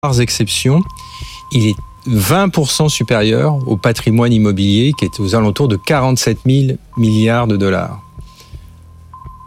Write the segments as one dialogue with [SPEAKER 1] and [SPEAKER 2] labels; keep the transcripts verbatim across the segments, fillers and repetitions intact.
[SPEAKER 1] rares exceptions, il est vingt pour cent supérieur au patrimoine immobilier qui est aux alentours de quarante-sept mille milliards de dollars. D'accord ?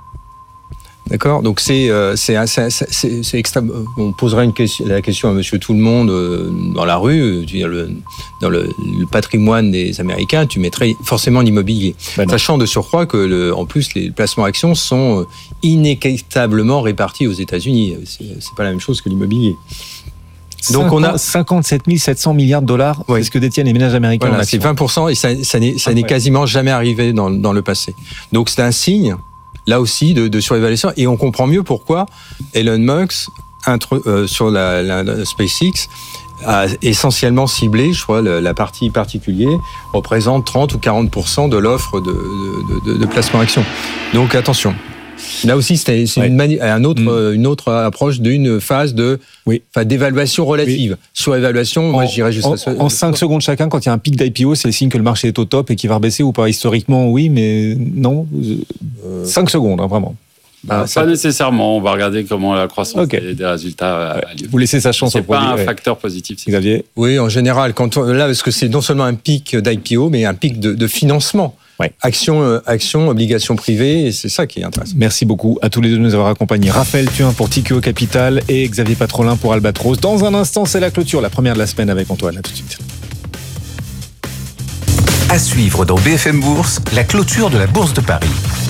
[SPEAKER 1] Donc c'est euh, c'est, c'est, c'est, c'est extrême. On posera une question, la question à Monsieur Tout le Monde euh, dans la rue. Tu veux dire, le, dans le, le patrimoine des Américains, tu mettrais forcément l'immobilier, ben sachant de surcroît que le, en plus les placements actions sont inéquitablement répartis aux États-Unis. C'est, c'est pas la même chose que l'immobilier.
[SPEAKER 2] Donc on a cinquante-sept mille sept cents milliards de dollars, oui. C'est ce que détiennent les ménages américains.
[SPEAKER 1] Voilà, c'est vingt pour cent et ça, ça n'est, ça n'est quasiment jamais arrivé dans, dans le passé. Donc c'est un signe, là aussi, de, de surévaluation. Et on comprend mieux pourquoi Elon Musk, intre, euh, sur la, la, la SpaceX, a essentiellement ciblé, je crois, la, la partie particulier représente trente ou quarante pour cent de l'offre de, de, de, de placement action. Donc attention. Là aussi, c'est, c'est ouais. une, mani- un autre, mmh. une autre approche d'une phase de, oui. enfin, d'évaluation relative. Oui. Surévaluation, moi, j'irais juste...
[SPEAKER 2] En, en cinq secondes chacun, quand il y a un pic d'I P O, c'est le signe que le marché est au top et qu'il va rebaisser ou pas. Historiquement, oui, mais non. Euh... cinq secondes, hein, vraiment.
[SPEAKER 3] Bah, pas ça... nécessairement. On va regarder comment la croissance okay. des, des résultats...
[SPEAKER 2] Ouais. Vous laissez sa chance
[SPEAKER 3] c'est
[SPEAKER 2] au produit.
[SPEAKER 3] C'est pas un
[SPEAKER 2] ouais.
[SPEAKER 3] facteur positif. C'est
[SPEAKER 2] Xavier ?
[SPEAKER 1] Oui, en général. Quand on, là, parce que c'est non seulement un pic d'I P O, mais un pic de, de financement. Ouais. Action, euh, action, obligations privées, et c'est ça qui est intéressant.
[SPEAKER 2] Merci beaucoup à tous les deux de nous avoir accompagnés. Raphaël Thuin pour Tikeo Capital et Xavier Patrolin pour Albatros. Dans un instant, c'est la clôture, la première de la semaine avec Antoine. À tout de suite.
[SPEAKER 4] À suivre dans B F M Bourse, la clôture de la Bourse de Paris.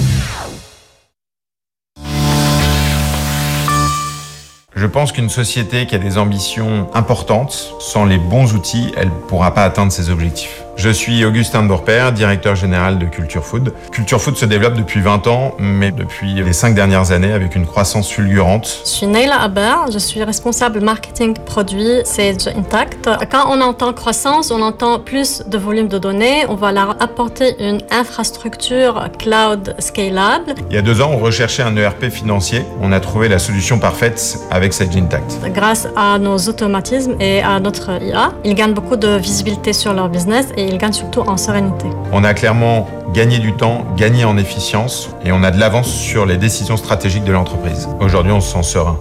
[SPEAKER 5] Je pense qu'une société qui a des ambitions importantes, sans les bons outils, elle ne pourra pas atteindre ses objectifs. Je suis Augustin Bourpère, directeur général de Culture Food. Culture Food se développe depuis vingt ans, mais depuis les cinq dernières années avec une croissance fulgurante.
[SPEAKER 6] Je suis Neila Aber, je suis responsable marketing produit Sage Intact. Quand on entend croissance, on entend plus de volume de données. On va leur apporter une infrastructure cloud scalable.
[SPEAKER 5] Il y a deux ans, on recherchait un E R P financier. On a trouvé la solution parfaite avec Sage Intact.
[SPEAKER 6] Grâce à nos automatismes et à notre I A, ils gagnent beaucoup de visibilité sur leur business et ils gagnent surtout en sérénité.
[SPEAKER 5] On a clairement gagné du temps, gagné en efficience et on a de l'avance sur les décisions stratégiques de l'entreprise. Aujourd'hui, on se sent serein.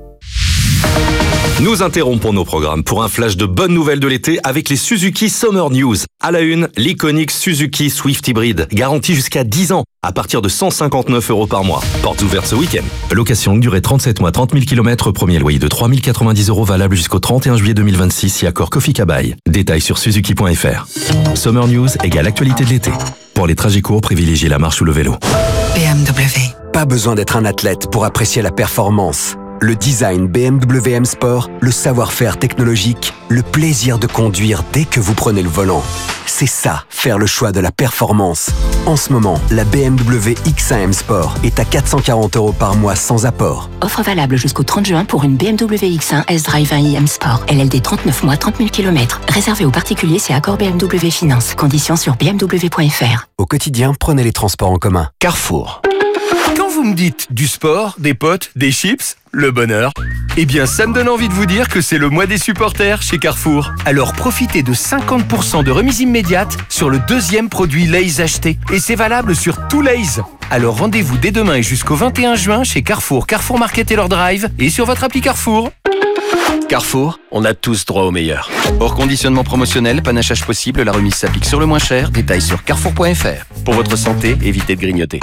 [SPEAKER 7] Nous interrompons nos programmes pour un flash de bonnes nouvelles de l'été avec les Suzuki Summer News. À la une, l'iconique Suzuki Swift Hybrid, garantie jusqu'à dix ans, à partir de cent cinquante-neuf euros par mois. Portes ouvertes ce week-end. Location longue durée trente-sept mois, trente mille kilomètres, premier loyer de trois mille quatre-vingt-dix euros valable jusqu'au trente et un juillet deux mille vingt-six, si accord Kofi Kabai. Détails sur suzuki point f r. Summer News égale actualité de l'été. Pour les trajets courts, privilégiez la marche ou le vélo.
[SPEAKER 4] B M W. Pas besoin d'être un athlète pour apprécier la performance. Le design B M W M Sport, le savoir-faire technologique, le plaisir de conduire dès que vous prenez le volant. C'est ça, faire le choix de la performance. En ce moment, la B M W X un M Sport est à quatre cent quarante euros par mois sans apport.
[SPEAKER 8] Offre valable jusqu'au trente juin pour une B M W X un S-Drive un i M Sport. L L D trente-neuf mois, trente mille kilomètres. Réservé aux particuliers, c'est accord B M W Finance. Conditions sur b m w point f r.
[SPEAKER 4] Au quotidien, prenez les transports en commun.
[SPEAKER 9] Carrefour. Quand vous me dites du sport, des potes, des chips, le bonheur, eh bien ça me donne envie de vous dire que c'est le mois des supporters chez Carrefour. Alors profitez de cinquante pour cent de remise immédiate sur le deuxième produit Lay's acheté. Et c'est valable sur tout Lay's. Alors rendez-vous dès demain et jusqu'au vingt et un juin chez Carrefour, Carrefour Market et leur drive et sur votre appli Carrefour. Carrefour, on a tous droit au meilleur. Hors conditionnement promotionnel, panachage possible, la remise s'applique sur le moins cher. Détails sur carrefour point f r. Pour votre santé, évitez de grignoter.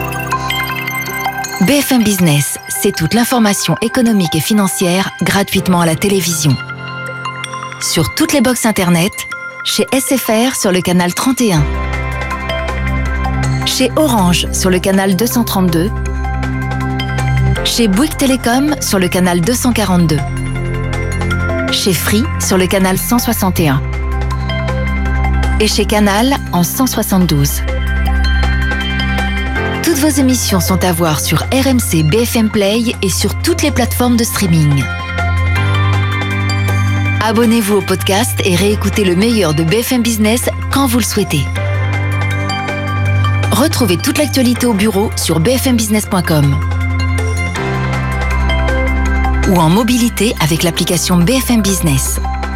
[SPEAKER 10] B F M Business, c'est toute l'information économique et financière gratuitement à la télévision. Sur toutes les box internet, chez S F R sur le canal trente et un, chez Orange sur le canal deux cent trente-deux, chez Bouygues Télécom sur le canal deux cent quarante-deux, chez Free sur le canal cent soixante et un et chez Canal en cent soixante-douze. Toutes vos émissions sont à voir sur R M C B F M Play et sur toutes les plateformes de streaming. Abonnez-vous au podcast et réécoutez le meilleur de B F M Business quand vous le souhaitez. Retrouvez toute l'actualité au bureau sur b f m business point com ou en mobilité avec l'application B F M Business.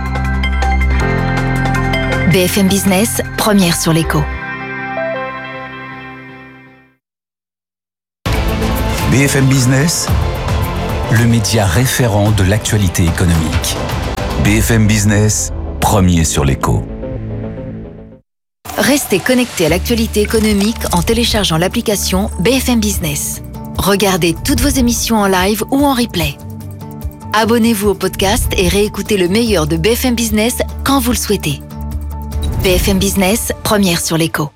[SPEAKER 10] B F M Business, première sur l'écho.
[SPEAKER 4] B F M Business, le média référent de l'actualité économique.
[SPEAKER 11] B F M Business, premier sur l'écho.
[SPEAKER 10] Restez connectés à l'actualité économique en téléchargeant l'application B F M Business. Regardez toutes vos émissions en live ou en replay. Abonnez-vous au podcast et réécoutez le meilleur de B F M Business quand vous le souhaitez. B F M Business, première sur l'écho.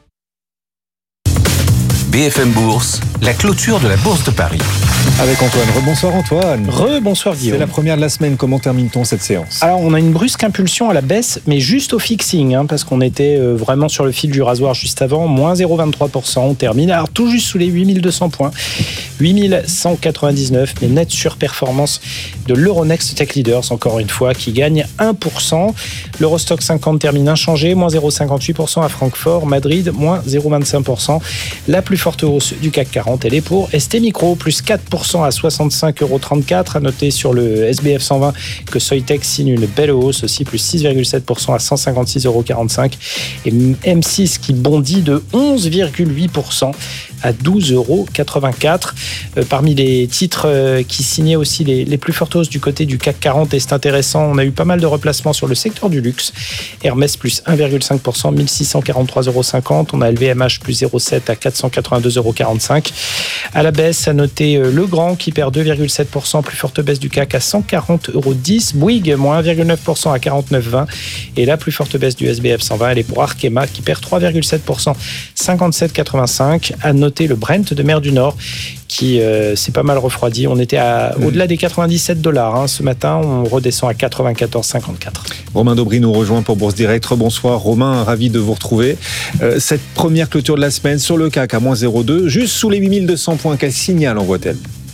[SPEAKER 11] B F M Bourse, la clôture de la Bourse de Paris.
[SPEAKER 2] Avec Antoine. Rebonsoir Antoine.
[SPEAKER 12] Rebonsoir Guillaume.
[SPEAKER 2] C'est la première de la semaine. Comment termine-t-on cette séance ?
[SPEAKER 12] Alors on a une brusque impulsion à la baisse, mais juste au fixing, hein, parce qu'on était euh, vraiment sur le fil du rasoir juste avant. moins zéro virgule vingt-trois pour cent. On termine alors tout juste sous les huit mille deux cents points. huit mille cent quatre-vingt-dix-neuf, mais nette surperformance de l'Euronext Tech Leaders, encore une fois, qui gagne un pour cent. L'Eurostock cinquante termine inchangé, moins zéro virgule cinquante-huit pour cent à Francfort. Madrid, moins zéro virgule vingt-cinq pour cent. La plus forte hausse du C A C quarante, elle est pour S T Micro, plus quatre pour cent à soixante-cinq virgule trente-quatre euros. À noter sur le S B F cent vingt que Soitec signe une belle hausse aussi, plus six virgule sept pour cent à cent cinquante-six virgule quarante-cinq euros. Et M six qui bondit de onze virgule huit pour cent à douze virgule quatre-vingt-quatre euros. Euh, parmi les titres euh, qui signaient aussi les, les plus fortes hausses du côté du C A C quarante, et c'est intéressant, on a eu pas mal de replacements sur le secteur du luxe. Hermès plus un virgule cinq pour cent, mille six cent quarante-trois virgule cinquante euros. On a L V M H plus zéro virgule sept à quatre cent quatre-vingt-deux virgule quarante-cinq euros. À la baisse, à noter euh, Legrand qui perd deux virgule sept pour cent, plus forte baisse du C A C à cent quarante virgule dix euros. Bouygues, moins un virgule neuf pour cent à quarante-neuf virgule vingt. Et la plus forte baisse du S B F cent vingt, elle est pour Arkema qui perd trois virgule sept pour cent, cinquante-sept virgule quatre-vingt-cinq. À noter le Brent de mer du Nord qui euh, s'est pas mal refroidi. On était à, mmh. au-delà des quatre-vingt-dix-sept dollars. Hein. Ce matin, on redescend à quatre-vingt-quatorze virgule cinquante-quatre.
[SPEAKER 2] Romain Daubry nous rejoint pour Bourse Direct. Bonsoir Romain, ravi de vous retrouver. Euh, cette première clôture de la semaine sur le C A C à moins zéro virgule deux, juste sous les huit mille deux cents points, quel signal envoie-t-elle ?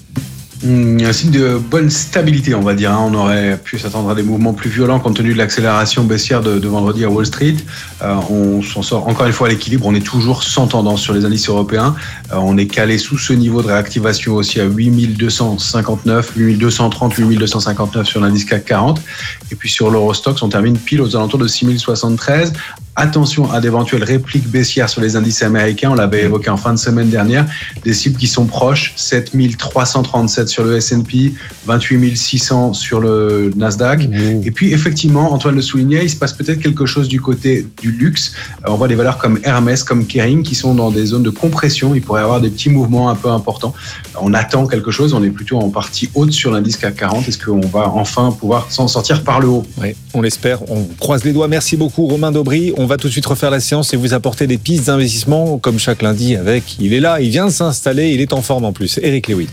[SPEAKER 13] Un signe de bonne stabilité, on va dire. On aurait pu s'attendre à des mouvements plus violents compte tenu de l'accélération baissière de, de vendredi à Wall Street. Euh, on s'en sort encore une fois à l'équilibre. On est toujours sans tendance sur les indices européens. Euh, on est calé sous ce niveau de réactivation aussi à huit mille deux cent cinquante-neuf, huit mille deux cent trente, huit mille deux cent cinquante-neuf sur l'indice C A C quarante. Et puis sur l'Eurostoxx, on termine pile aux alentours de six mille soixante-treize. Attention à d'éventuelles répliques baissières sur les indices américains. On l'avait évoqué en fin de semaine dernière. Des cibles qui sont proches. sept mille trois cent trente-sept sur le S and P, vingt-huit mille six cents sur le Nasdaq. Mmh. Et puis, effectivement, Antoine le soulignait, il se passe peut-être quelque chose du côté du luxe. On voit des valeurs comme Hermès, comme Kering, qui sont dans des zones de compression. Il pourrait y avoir des petits mouvements un peu importants. On attend quelque chose. On est plutôt en partie haute sur l'indice C A C quarante. Est-ce qu'on va enfin pouvoir s'en sortir par le haut ?
[SPEAKER 2] Oui, on l'espère. On croise les doigts. Merci beaucoup, Romain Daubry. On va tout de suite refaire la séance et vous apporter des pistes d'investissement, comme chaque lundi avec. Il est là, il vient de s'installer, il est en forme en plus. Eric Lewin.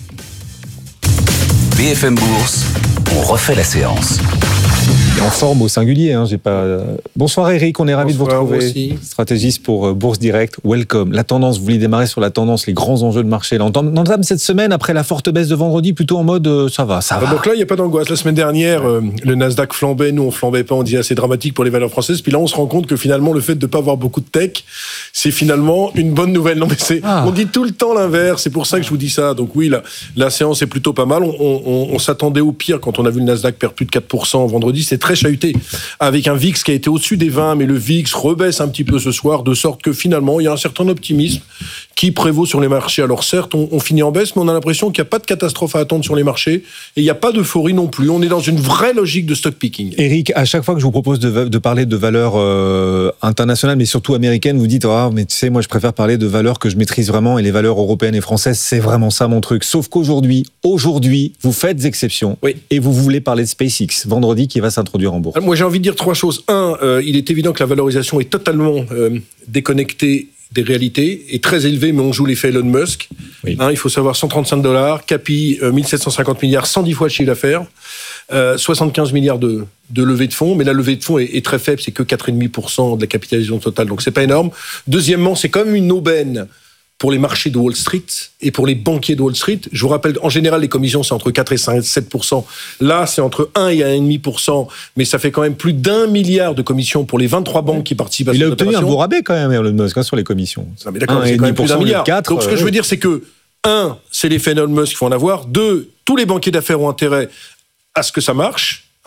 [SPEAKER 11] B F M Bourse, on refait la séance.
[SPEAKER 2] En forme au singulier, hein, j'ai pas. Bonsoir Eric, on est ravis de vous retrouver.
[SPEAKER 14] Aussi.
[SPEAKER 2] Stratégiste pour Bourse Direct, welcome. La tendance, vous voulez démarrer sur la tendance, les grands enjeux de marché. Là, on entame cette semaine après la forte baisse de vendredi, plutôt en mode euh, ça va, ça va.
[SPEAKER 14] Donc là, il n'y a pas d'angoisse. La semaine dernière, euh, le Nasdaq flambait, nous on flambait pas, on disait c'est dramatique pour les valeurs françaises. Puis là, on se rend compte que finalement, le fait de ne pas avoir beaucoup de tech, c'est finalement une bonne nouvelle. Non mais c'est, ah. on dit tout le temps l'inverse. C'est pour ça que je vous dis ça. Donc oui, la, la séance est plutôt pas mal. On, on, on s'attendait au pire quand on a vu le Nasdaq perdre plus de quatre pour cent vendredi. C'est très chahuté. Avec un V I X qui a été au-dessus des vingt, mais le V I X rebaisse un petit peu ce soir, de sorte que finalement, il y a un certain optimisme qui prévaut sur les marchés. Alors certes, on, on finit en baisse, mais on a l'impression qu'il n'y a pas de catastrophe à attendre sur les marchés, et il n'y a pas d'euphorie non plus. On est dans une vraie logique de stock picking.
[SPEAKER 2] Eric, à chaque fois que je vous propose de, de parler de valeurs euh, internationales, mais surtout américaines, vous dites, ah, mais tu sais, moi je préfère parler de valeurs que je maîtrise vraiment, et les valeurs européennes et françaises, c'est vraiment ça mon truc. Sauf qu'aujourd'hui, aujourd'hui, vous faites exception, oui. et vous voulez parler de SpaceX, vendredi, qui va s'introduire en bourse.
[SPEAKER 14] Moi, j'ai envie de dire trois choses. Un, euh, il est évident que la valorisation est totalement euh, déconnectée des réalités, est très élevée, mais on joue l'effet Elon Musk. Oui. Hein, il faut savoir cent trente-cinq dollars, Capi, euh, mille sept cent cinquante milliards, cent dix fois le chiffre d'affaires, euh, soixante-quinze milliards de, de levée de fonds, mais la levée de fonds est, est très faible, c'est que quatre virgule cinq pour cent de la capitalisation totale, donc c'est pas énorme. Deuxièmement, c'est comme une aubaine pour les marchés de Wall Street et pour les banquiers de Wall Street. Je vous rappelle, en général, les commissions, c'est entre quatre et sept pour cent. Là, c'est entre un et un virgule cinq pour cent, mais ça fait quand même plus d'un milliard de commissions pour les vingt-trois banques qui participent à cette opération.
[SPEAKER 2] Il a obtenu un beau rabais quand même, Elon Musk, hein, sur les commissions.
[SPEAKER 14] Non, mais d'accord, c'est quand même plus d'un milliard. quatre, Donc, ce que euh, je veux dire, c'est que, un, c'est l'effet Elon Musk qu'il faut en avoir. Deux, tous les banquiers d'affaires ont intérêt à ce que ça marche.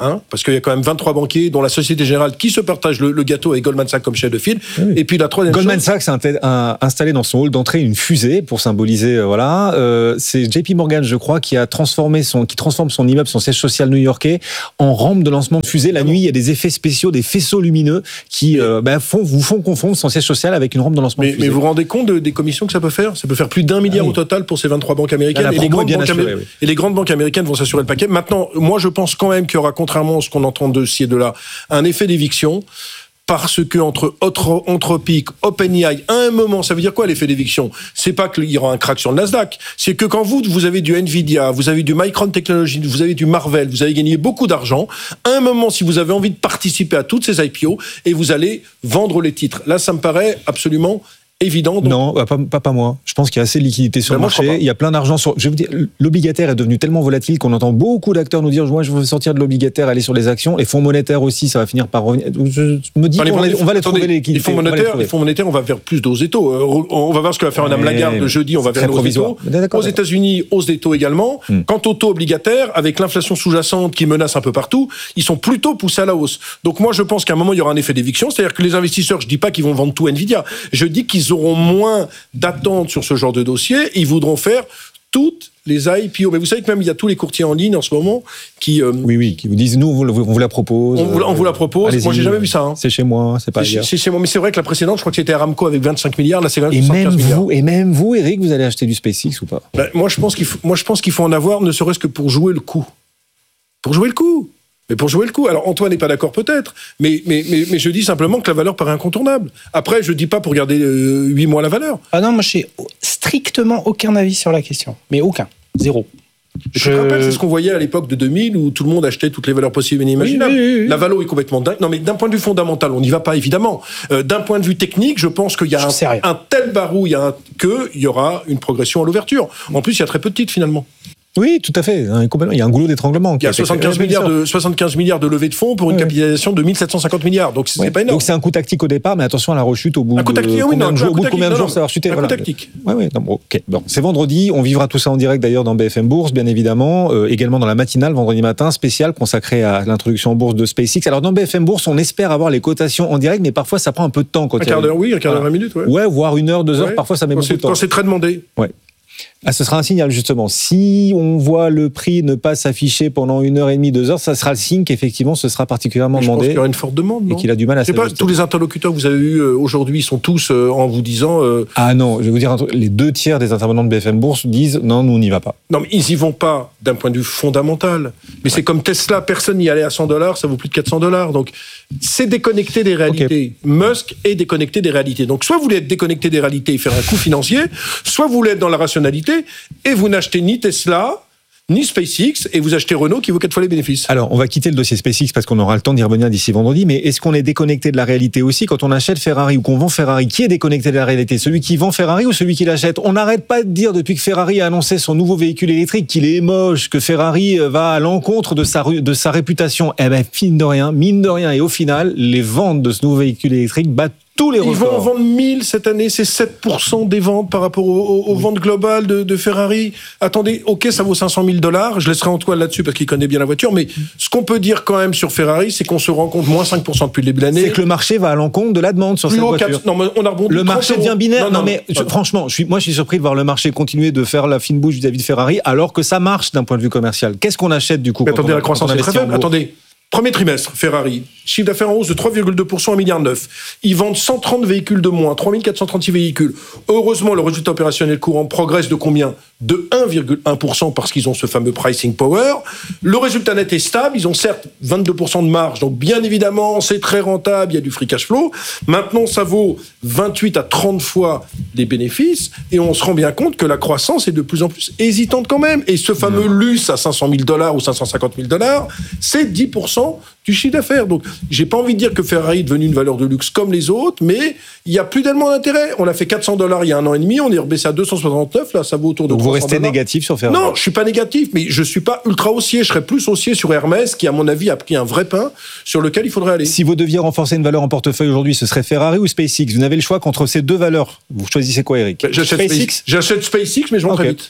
[SPEAKER 14] Hein, parce qu'il y a quand même vingt-trois banquiers, dont la Société Générale qui se partage le, le gâteau avec Goldman Sachs comme chef de file.
[SPEAKER 2] Oui.
[SPEAKER 14] Et puis la troisième
[SPEAKER 2] Goldman
[SPEAKER 14] chose,
[SPEAKER 2] Sachs a, a installé dans son hall d'entrée une fusée pour symboliser. Euh, voilà, euh, c'est J P Morgan, je crois, qui a transformé son, qui transforme son immeuble, son siège social new-yorkais, en rampe de lancement de fusée. La nuit, il y a des effets spéciaux, des faisceaux lumineux qui euh, bah, font, vous font confondre son siège social avec une rampe de lancement
[SPEAKER 14] mais,
[SPEAKER 2] de fusée.
[SPEAKER 14] Mais vous vous rendez compte de, des commissions que ça peut faire ? Ça peut faire plus d'un milliard ah, oui. au total pour ces vingt-trois banques américaines.
[SPEAKER 2] Là,
[SPEAKER 14] et, les grandes
[SPEAKER 2] bien
[SPEAKER 14] banques
[SPEAKER 2] assuré,
[SPEAKER 14] amé-
[SPEAKER 2] oui.
[SPEAKER 14] et les grandes banques américaines vont s'assurer le paquet. Maintenant, moi, je pense quand même qu'il y aura, contrairement à ce qu'on entend de ci et de là, un effet d'éviction. Parce que entre Anthropic, OpenAI, à un moment, ça veut dire quoi l'effet d'éviction ? C'est pas qu'il y aura un crack sur le Nasdaq, c'est que quand vous, vous avez du Nvidia, vous avez du Micron Technology, vous avez du Marvell, vous avez gagné beaucoup d'argent, à un moment, si vous avez envie de participer à toutes ces I P O, et vous allez vendre les titres. Là, ça me paraît absolument évident. Donc...
[SPEAKER 2] Non, pas, pas, pas moi. Je pense qu'il y a assez de liquidité sur
[SPEAKER 14] ben
[SPEAKER 2] le marché. Il y a plein d'argent sur. Je vais vous dire, l'obligataire est devenu tellement volatile qu'on entend beaucoup d'acteurs nous dire moi, je veux sortir de l'obligataire, aller sur les actions. Les fonds monétaires aussi, ça va finir par revenir. Je me dis
[SPEAKER 14] enfin,
[SPEAKER 2] qu'on
[SPEAKER 14] les,
[SPEAKER 2] on va les
[SPEAKER 14] attendez,
[SPEAKER 2] trouver les liquidités.
[SPEAKER 14] Les fonds monétaires, les fonds monétaires, on va vers plus de hausse des taux. Euh, on va voir ce que va faire Mme Lagarde jeudi. On va vers une hausse des taux. Aux États-Unis, hausse des taux également. Hmm. Quant aux taux obligataires, avec l'inflation sous-jacente qui menace un peu partout, ils sont plutôt poussés à la hausse. Donc moi, je pense qu'à un moment, il y aura un effet d'éviction. C'est-à-dire que les investisseurs, je dis pas qu'ils vont vendre tout Nvidia. Je dis qu'ils auront moins d'attente sur ce genre de dossier, ils voudront faire toutes les I P O. Mais vous savez que même il y a tous les courtiers en ligne en ce moment qui... Euh,
[SPEAKER 2] oui, oui, qui vous disent, nous, on vous, on vous la propose.
[SPEAKER 14] On vous, on vous la propose.
[SPEAKER 2] Allez-y,
[SPEAKER 14] moi, j'ai jamais vu ça. Hein.
[SPEAKER 2] C'est chez moi, c'est pas
[SPEAKER 14] c'est
[SPEAKER 2] ailleurs.
[SPEAKER 14] C'est chez moi. Mais c'est vrai que la précédente, je crois que c'était Aramco avec vingt-cinq milliards. Là, c'est quand même
[SPEAKER 2] et
[SPEAKER 14] soixante-quinze
[SPEAKER 2] même
[SPEAKER 14] milliards.
[SPEAKER 2] Vous, et même vous, Eric, vous allez acheter du SpaceX ou pas ?
[SPEAKER 14] Ben, moi, je pense qu'il faut, moi, je pense qu'il faut en avoir, ne serait-ce que pour jouer le coup. Pour jouer le coup. Mais pour jouer le coup. Alors, Antoine n'est pas d'accord peut-être, mais, mais, mais, mais je dis simplement que la valeur paraît incontournable. Après, je ne dis pas pour garder euh, huit mois la valeur.
[SPEAKER 12] Ah non, moi, je n'ai strictement aucun avis sur la question. Mais aucun. Zéro.
[SPEAKER 14] Je, je te rappelle, c'est ce qu'on voyait à l'époque de deux mille, où tout le monde achetait toutes les valeurs possibles et inimaginables. Oui, oui, oui. La valo est complètement dingue. Non, mais d'un point de vue fondamental, on n'y va pas, évidemment. Euh, d'un point de vue technique, je pense qu'il y a un, un tel barouille qu'il y aura une progression à l'ouverture. En plus, il y a très peu de titres, finalement.
[SPEAKER 2] Oui, tout à fait. Il y a un goulot d'étranglement.
[SPEAKER 14] Il y a soixante-quinze milliards de, soixante-quinze milliards de levée de fonds pour une ouais. capitalisation de mille sept cent cinquante milliards. Donc, c'est ouais. pas énorme.
[SPEAKER 2] Donc, c'est un coup tactique au départ, mais attention à la rechute au bout
[SPEAKER 14] un coup tactique,
[SPEAKER 2] de
[SPEAKER 14] oui,
[SPEAKER 2] combien
[SPEAKER 14] non,
[SPEAKER 2] de jours,
[SPEAKER 14] au bout de
[SPEAKER 2] combien de jours
[SPEAKER 14] non,
[SPEAKER 2] ça va rechuter.
[SPEAKER 14] Un
[SPEAKER 2] voilà.
[SPEAKER 14] coup tactique.
[SPEAKER 2] Ouais, ouais, non, ok. Bon, c'est vendredi. On vivra tout ça en direct d'ailleurs dans B F M Bourse, bien évidemment. Euh, également dans la matinale, vendredi matin, spécial consacré à l'introduction en bourse de SpaceX. Alors, dans B F M Bourse, on espère avoir les cotations en direct, mais parfois, ça prend un peu de temps. Quand
[SPEAKER 14] un quart d'heure, oui, un quart d'heure, vingt minutes. Ouais.
[SPEAKER 2] ouais, voire une heure, deux heures. Ouais. Parfois, ça met beaucoup de temps.
[SPEAKER 14] Quand c'est très demandé.
[SPEAKER 2] Ouais. Ah, ce sera un signal, justement. Si on voit le prix ne pas s'afficher pendant une heure et demie, deux heures, ça sera le signe qu'effectivement, ce sera particulièrement
[SPEAKER 14] je
[SPEAKER 2] demandé.
[SPEAKER 14] Je pense qu'il y aura une forte demande, non ?
[SPEAKER 2] Et qu'il a du mal à
[SPEAKER 14] s'ajuster. Je sais pas, tous les interlocuteurs que vous avez eus aujourd'hui sont tous euh, en vous disant... Euh...
[SPEAKER 2] Ah non, je vais vous dire un truc. Les deux tiers des intervenants de B F M Bourse disent non, nous, on n'y va pas.
[SPEAKER 14] Non, mais ils n'y vont pas d'un point de vue fondamental. Mais ouais. c'est comme Tesla, personne n'y allait à cent dollars, ça vaut plus de quatre cents dollars. Donc, c'est déconnecté des réalités. Okay. Musk est déconnecté des réalités. Donc, soit vous voulez être déconnecté des réalités et faire un coup financier, soit vous voulez être dans la rationalité et vous n'achetez ni Tesla, ni SpaceX, et vous achetez Renault qui vaut quatre fois les bénéfices.
[SPEAKER 2] Alors, on va quitter le dossier SpaceX parce qu'on aura le temps d'y revenir d'ici vendredi, mais est-ce qu'on est déconnecté de la réalité aussi quand on achète Ferrari ou qu'on vend Ferrari ? Qui est déconnecté de la réalité ? Celui qui vend Ferrari ou celui qui l'achète ? On n'arrête pas de dire depuis que Ferrari a annoncé son nouveau véhicule électrique qu'il est moche, que Ferrari va à l'encontre de sa, de sa réputation. Eh ben, mine de rien, mine de rien, et au final, les ventes de ce nouveau véhicule électrique battent tous les records.
[SPEAKER 14] Ils vont en vendre mille cette année, c'est sept pour cent des ventes par rapport aux, aux, aux oui. ventes globales de, de Ferrari. Attendez, ok, ça vaut cinq cent mille dollars, je laisserai Antoine là-dessus parce qu'il connaît bien la voiture, mais ce qu'on peut dire quand même sur Ferrari, c'est qu'on se rend compte, moins cinq pour cent depuis le début de l'année.
[SPEAKER 2] C'est que le marché va à l'encontre de la demande sur
[SPEAKER 14] Plus
[SPEAKER 2] cette
[SPEAKER 14] voiture.
[SPEAKER 2] quatre...
[SPEAKER 14] Non, mais on a rebondi.
[SPEAKER 2] Le marché devient binaire. Non, non, non mais
[SPEAKER 14] non, non.
[SPEAKER 2] franchement, je suis, moi je suis surpris de voir le marché continuer de faire la fine bouche vis-à-vis de Ferrari alors que ça marche d'un point de vue commercial. Qu'est-ce qu'on achète du coup ?
[SPEAKER 14] Mais attendez,
[SPEAKER 2] on,
[SPEAKER 14] la croissance est très faible. Attendez. Premier trimestre, Ferrari, chiffre d'affaires en hausse de trois virgule deux pour cent, un virgule neuf milliard. Ils vendent cent trente véhicules de moins, trois mille quatre cent trente-six véhicules. Heureusement, le résultat opérationnel courant progresse de combien ? De un virgule un pour cent parce qu'ils ont ce fameux pricing power. Le résultat net est stable. Ils ont certes vingt-deux pour cent de marge. Donc, bien évidemment, c'est très rentable. Il y a du free cash flow. Maintenant, ça vaut vingt-huit à trente fois les bénéfices. Et on se rend bien compte que la croissance est de plus en plus hésitante quand même. Et ce fameux luxe à cinq cent mille dollars ou cinq cent cinquante mille dollars, c'est dix pour cent du chiffre d'affaires. Donc, j'ai pas envie de dire que Ferrari est devenu une valeur de luxe comme les autres, mais il y a plus tellement d'intérêt. On a fait quatre cents dollars il y a un an et demi, on est rebaissé à deux cent soixante-neuf, là, ça vaut autour de
[SPEAKER 2] Donc
[SPEAKER 14] trois cents
[SPEAKER 2] vous restez
[SPEAKER 14] dollars.
[SPEAKER 2] Négatif sur Ferrari ?
[SPEAKER 14] Non, je suis pas négatif, mais je suis pas ultra haussier. Je serais plus haussier sur Hermès, qui, à mon avis, a pris un vrai pain sur lequel il faudrait aller.
[SPEAKER 2] Si vous deviez renforcer une valeur en portefeuille aujourd'hui, ce serait Ferrari ou SpaceX ? Vous n'avez le choix qu'entre ces deux valeurs. Vous choisissez quoi, Eric ?
[SPEAKER 14] J'achète SpaceX. SpaceX. J'achète SpaceX, mais je vends okay. très vite.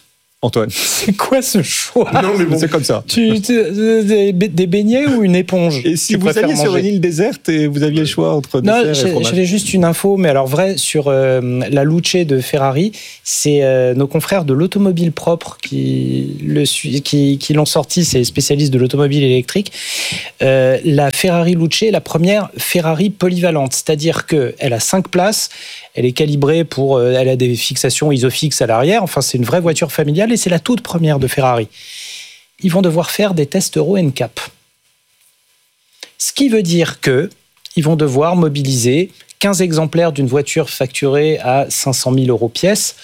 [SPEAKER 2] Antoine.
[SPEAKER 12] C'est quoi ce choix?
[SPEAKER 2] Non, mais bon, c'est comme ça.
[SPEAKER 12] Tu, tu, des, des beignets ou une éponge?
[SPEAKER 2] Et si vous alliez manger sur une île déserte et vous aviez le choix entre
[SPEAKER 12] non,
[SPEAKER 2] dessert et fromage?
[SPEAKER 12] J'avais juste une info, mais alors vrai, sur euh, la Luce de Ferrari, c'est euh, nos confrères de l'Automobile Propre qui, le, qui, qui l'ont sorti, c'est les spécialistes de l'automobile électrique. Euh, la Ferrari Luce est la première Ferrari polyvalente, c'est-à-dire qu'elle a cinq places, elle est calibrée pour, euh, elle a des fixations isofixes à l'arrière, enfin c'est une vraie voiture familiale et c'est la toute première de Ferrari. Ils vont devoir faire des tests Euro N C A P. Ce qui veut dire que ils vont devoir mobiliser quinze exemplaires d'une voiture facturée à cinq cent mille euros pièce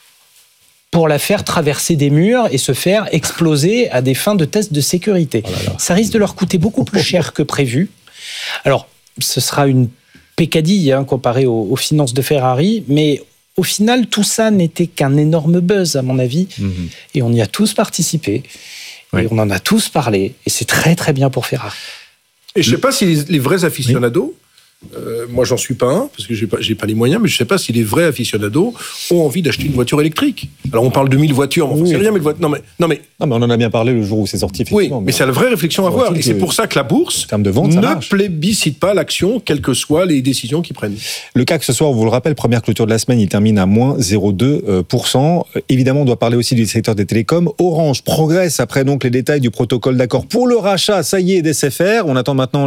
[SPEAKER 12] pour la faire traverser des murs et se faire exploser à des fins de tests de sécurité. Oh là là. Ça risque de leur coûter beaucoup plus cher que prévu. Alors, ce sera une pécadille hein, comparée aux, aux finances de Ferrari, mais au final, tout ça n'était qu'un énorme buzz, à mon avis, mmh. et on y a tous participé, oui. et on en a tous parlé, et c'est très très bien pour Ferrari.
[SPEAKER 14] Et je ne sais pas si les, les vrais aficionados, euh, moi j'en suis pas un, parce que j'ai pas, j'ai pas les moyens, mais je ne sais pas si les vrais aficionados ont envie d'acheter une voiture électrique. Alors on parle de mille voitures, mais oui. c'est rien, mais, non, mais, non, mais...
[SPEAKER 2] non mais on en a bien parlé le jour où c'est sorti, effectivement.
[SPEAKER 14] Oui, mais c'est la vraie réflexion à avoir, et c'est pour ça que la bourse
[SPEAKER 2] de vente,
[SPEAKER 14] ne plébiscite pas l'action, quelles que soient les décisions qu'ils prennent.
[SPEAKER 2] Le C A C ce soir, on vous le rappelle, première clôture de la semaine, il termine à moins zéro virgule deux pour cent. Évidemment, on doit parler aussi du secteur des télécoms. Orange progresse après donc les détails du protocole d'accord pour le rachat, ça y est, d'S F R. On attend maintenant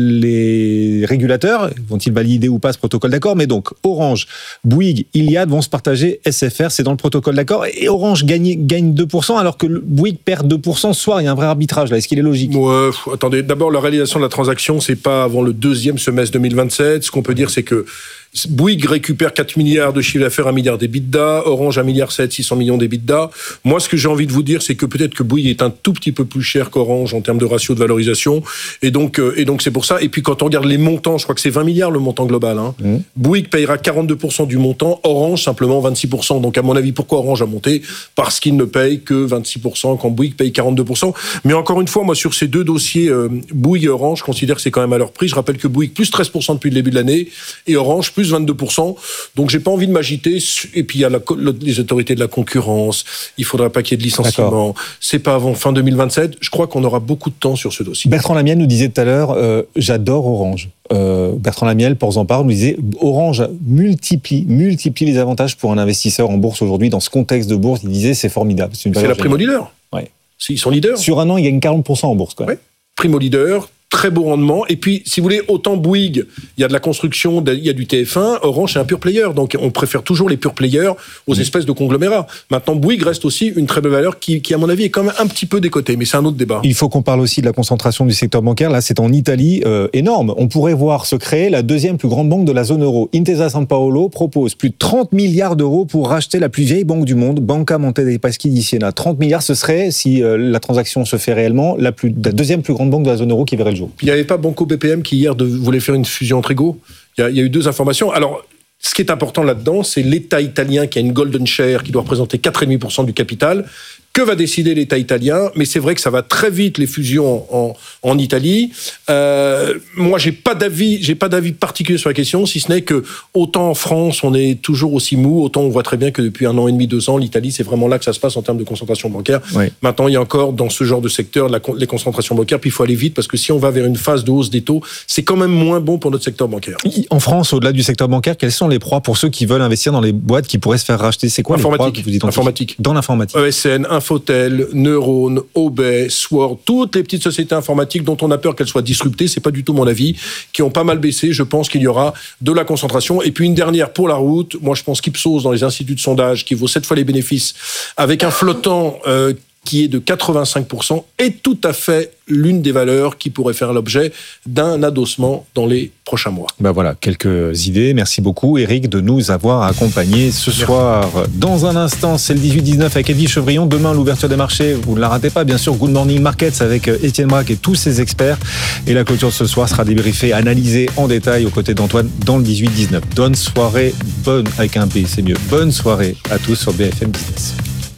[SPEAKER 2] les régulateurs, vont-ils valider ou pas ce protocole d'accord, mais donc Orange, Bouygues, Iliad vont se partager S F R, c'est dans le protocole d'accord, et Orange gagne, gagne deux pour cent alors que Bouygues perd deux pour cent ce soir, il y a un vrai arbitrage là, est-ce qu'il est logique?
[SPEAKER 14] Ouais, attendez, d'abord la réalisation de la transaction, c'est pas avant le deuxième semestre deux mille vingt-sept, ce qu'on peut dire c'est que Bouygues récupère quatre milliards de chiffre d'affaires, un milliard d'EBITDA, Orange un milliard sept, six cents millions d'EBITDA. Moi, ce que j'ai envie de vous dire, c'est que peut-être que Bouygues est un tout petit peu plus cher qu'Orange en termes de ratio de valorisation. Et donc, euh, et donc c'est pour ça. Et puis, quand on regarde les montants, je crois que c'est vingt milliards le montant global. Hein. Mmh. Bouygues payera quarante-deux pour cent du montant, Orange simplement vingt-six pour cent. Donc, à mon avis, pourquoi Orange a monté? Parce qu'il ne paye que vingt-six pour cent quand Bouygues paye quarante-deux pour cent. Mais encore une fois, moi, sur ces deux dossiers, euh, Bouygues et Orange, je considère que c'est quand même à leur prix. Je rappelle que Bouygues plus treize pour cent depuis le début de l'année et Orange plus vingt-deux pour cent. Donc, j'ai pas envie de m'agiter. Et puis, il y a la, les autorités de la concurrence. Il faudra pas qu'il y ait de licenciement. D'accord. C'est pas avant fin deux mille vingt-sept. Je crois qu'on aura beaucoup de temps sur ce dossier.
[SPEAKER 2] Bertrand Lamiel nous disait tout à l'heure, euh, j'adore Orange. Euh, Bertrand Lamiel, pour en parler, nous disait Orange multiplie, multiplie les avantages pour un investisseur en bourse aujourd'hui. Dans ce contexte de bourse, il disait c'est formidable.
[SPEAKER 14] C'est, une c'est la primo leader.
[SPEAKER 2] Ouais.
[SPEAKER 14] Ils sont leaders.
[SPEAKER 2] Sur un an, ils gagnent quarante pour cent en bourse. Quoi.
[SPEAKER 14] Ouais. Primo leader. Très beau rendement. Et puis, si vous voulez, autant Bouygues, il y a de la construction, il y a du T F un, Orange, c'est un pure player. Donc, on préfère toujours les pure players aux mmh. espèces de conglomérats. Maintenant, Bouygues reste aussi une très belle valeur qui, qui, à mon avis, est quand même un petit peu décotée. Mais c'est un autre débat.
[SPEAKER 2] Il faut qu'on parle aussi de la concentration du secteur bancaire. Là, c'est en Italie, euh, énorme. On pourrait voir se créer la deuxième plus grande banque de la zone euro. Intesa Sanpaolo propose plus de trente milliards d'euros pour racheter la plus vieille banque du monde, Banca Monte dei Paschi di Siena. trente milliards, ce serait, si euh, la transaction se fait réellement, la, plus, la deuxième plus grande banque de la zone euro qui verrait le jour.
[SPEAKER 14] Il n'y avait pas Banco B P M qui hier de, voulait faire une fusion entre égaux. Il y, a, il y a eu deux informations. Alors, ce qui est important là-dedans, c'est l'État italien qui a une golden share qui doit représenter quatre virgule cinq pour cent du capital. Que va décider l'État italien? Mais c'est vrai que ça va très vite, les fusions en, en Italie. Euh, moi, j'ai pas d'avis, j'ai pas d'avis particulier sur la question, si ce n'est que autant en France, on est toujours aussi mou, autant on voit très bien que depuis un an et demi, deux ans, l'Italie, c'est vraiment là que ça se passe en termes de concentration bancaire. Oui. Maintenant, il y a encore dans ce genre de secteur la, les concentrations bancaires, puis il faut aller vite parce que si on va vers une phase de hausse des taux, c'est quand même moins bon pour notre secteur bancaire.
[SPEAKER 2] En France, au-delà du secteur bancaire, quelles sont les proies pour ceux qui veulent investir dans les boîtes qui pourraient se faire racheter? C'est quoi les proies que vous identifiez?
[SPEAKER 14] Informatique.
[SPEAKER 2] Dans l'informatique.
[SPEAKER 14] E S N, Infotel, Neurone, Obey, Sword, toutes les petites sociétés informatiques dont on a peur qu'elles soient disruptées, c'est pas du tout mon avis, qui ont pas mal baissé. Je pense qu'il y aura de la concentration. Et puis une dernière pour la route. Moi, je pense qu'Ipsos, dans les instituts de sondage, qui vaut sept fois les bénéfices, avec un flottant euh, qui est de quatre-vingt-cinq pour cent, est tout à fait l'une des valeurs qui pourrait faire l'objet d'un adossement dans les prochains mois.
[SPEAKER 2] Ben voilà, quelques idées. Merci beaucoup, Eric, de nous avoir accompagnés ce Merci. soir. Dans un instant, c'est le dix-huit dix-neuf avec Edwige Chevrillon. Demain, l'ouverture des marchés, vous ne la ratez pas, bien sûr. Good Morning Markets avec Étienne Braque et tous ses experts. Et la clôture de ce soir sera débriefée, analysée en détail aux côtés d'Antoine dans le dix-huit dix-neuf. Bonne soirée, bonne avec un B, c'est mieux. Bonne soirée à tous sur B F M Business.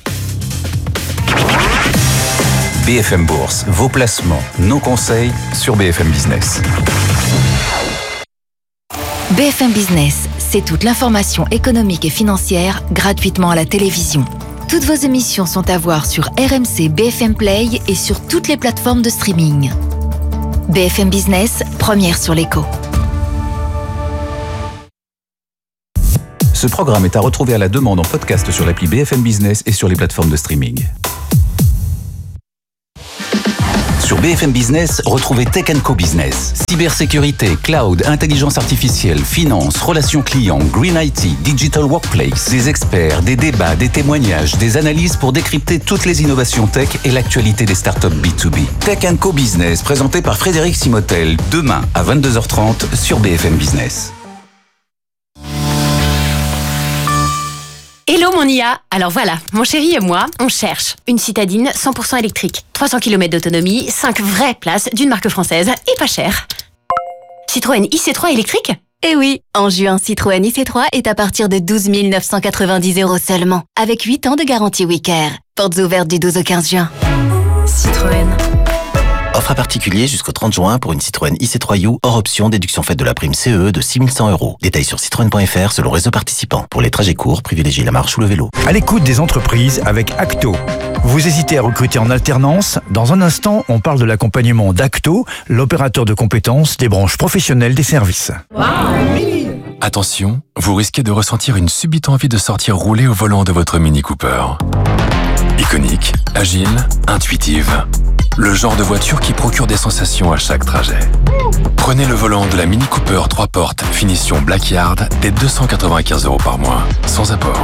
[SPEAKER 11] B F M Bourse, vos placements, nos conseils sur B F M Business.
[SPEAKER 10] B F M Business, c'est toute l'information économique et financière gratuitement à la télévision. Toutes vos émissions sont à voir sur R M C B F M Play et sur toutes les plateformes de streaming. B F M Business, première sur l'écho.
[SPEAKER 11] Ce programme est à retrouver à la demande en podcast sur l'appli B F M Business et sur les plateformes de streaming. Sur B F M Business, retrouvez Tech and Co Business. Cybersécurité, cloud, intelligence artificielle, finance, relations clients, green I T, digital workplace, des experts, des débats, des témoignages, des analyses pour décrypter toutes les innovations tech et l'actualité des startups B deux B. Tech and Co Business, présenté par Frédéric Simotel, demain à vingt-deux heures trente sur B F M Business.
[SPEAKER 15] Hello mon I A. Alors voilà, mon chéri et moi, on cherche une citadine cent pour cent électrique, trois cents kilomètres d'autonomie, cinq vraies places d'une marque française et pas cher. Citroën I C trois électrique ?
[SPEAKER 10] Eh oui, en juin, Citroën I C trois est à partir de douze mille neuf cent quatre-vingt-dix euros seulement, avec huit ans de garantie Wicker. Portes ouvertes du douze au quinze juin.
[SPEAKER 15] Citroën.
[SPEAKER 16] Offre à particulier jusqu'au trente juin pour une Citroën I C trois U hors option, déduction faite de la prime C E de six mille cent euros. Détails sur citroën point f r selon réseau participant. Pour les trajets courts, privilégiez la marche ou le vélo.
[SPEAKER 17] À l'écoute des entreprises avec Acto. Vous hésitez à recruter en alternance ? Dans un instant, on parle de l'accompagnement d'Acto, l'opérateur de compétences des branches professionnelles des services.
[SPEAKER 18] Wow. Attention, vous risquez de ressentir une subite envie de sortir rouler au volant de votre Mini Cooper. Iconique, agile, intuitive. Le genre de voiture qui procure des sensations à chaque trajet. Prenez le volant de la Mini Cooper trois portes, finition Blackyard, dès deux cent quatre-vingt-quinze euros par mois, sans apport.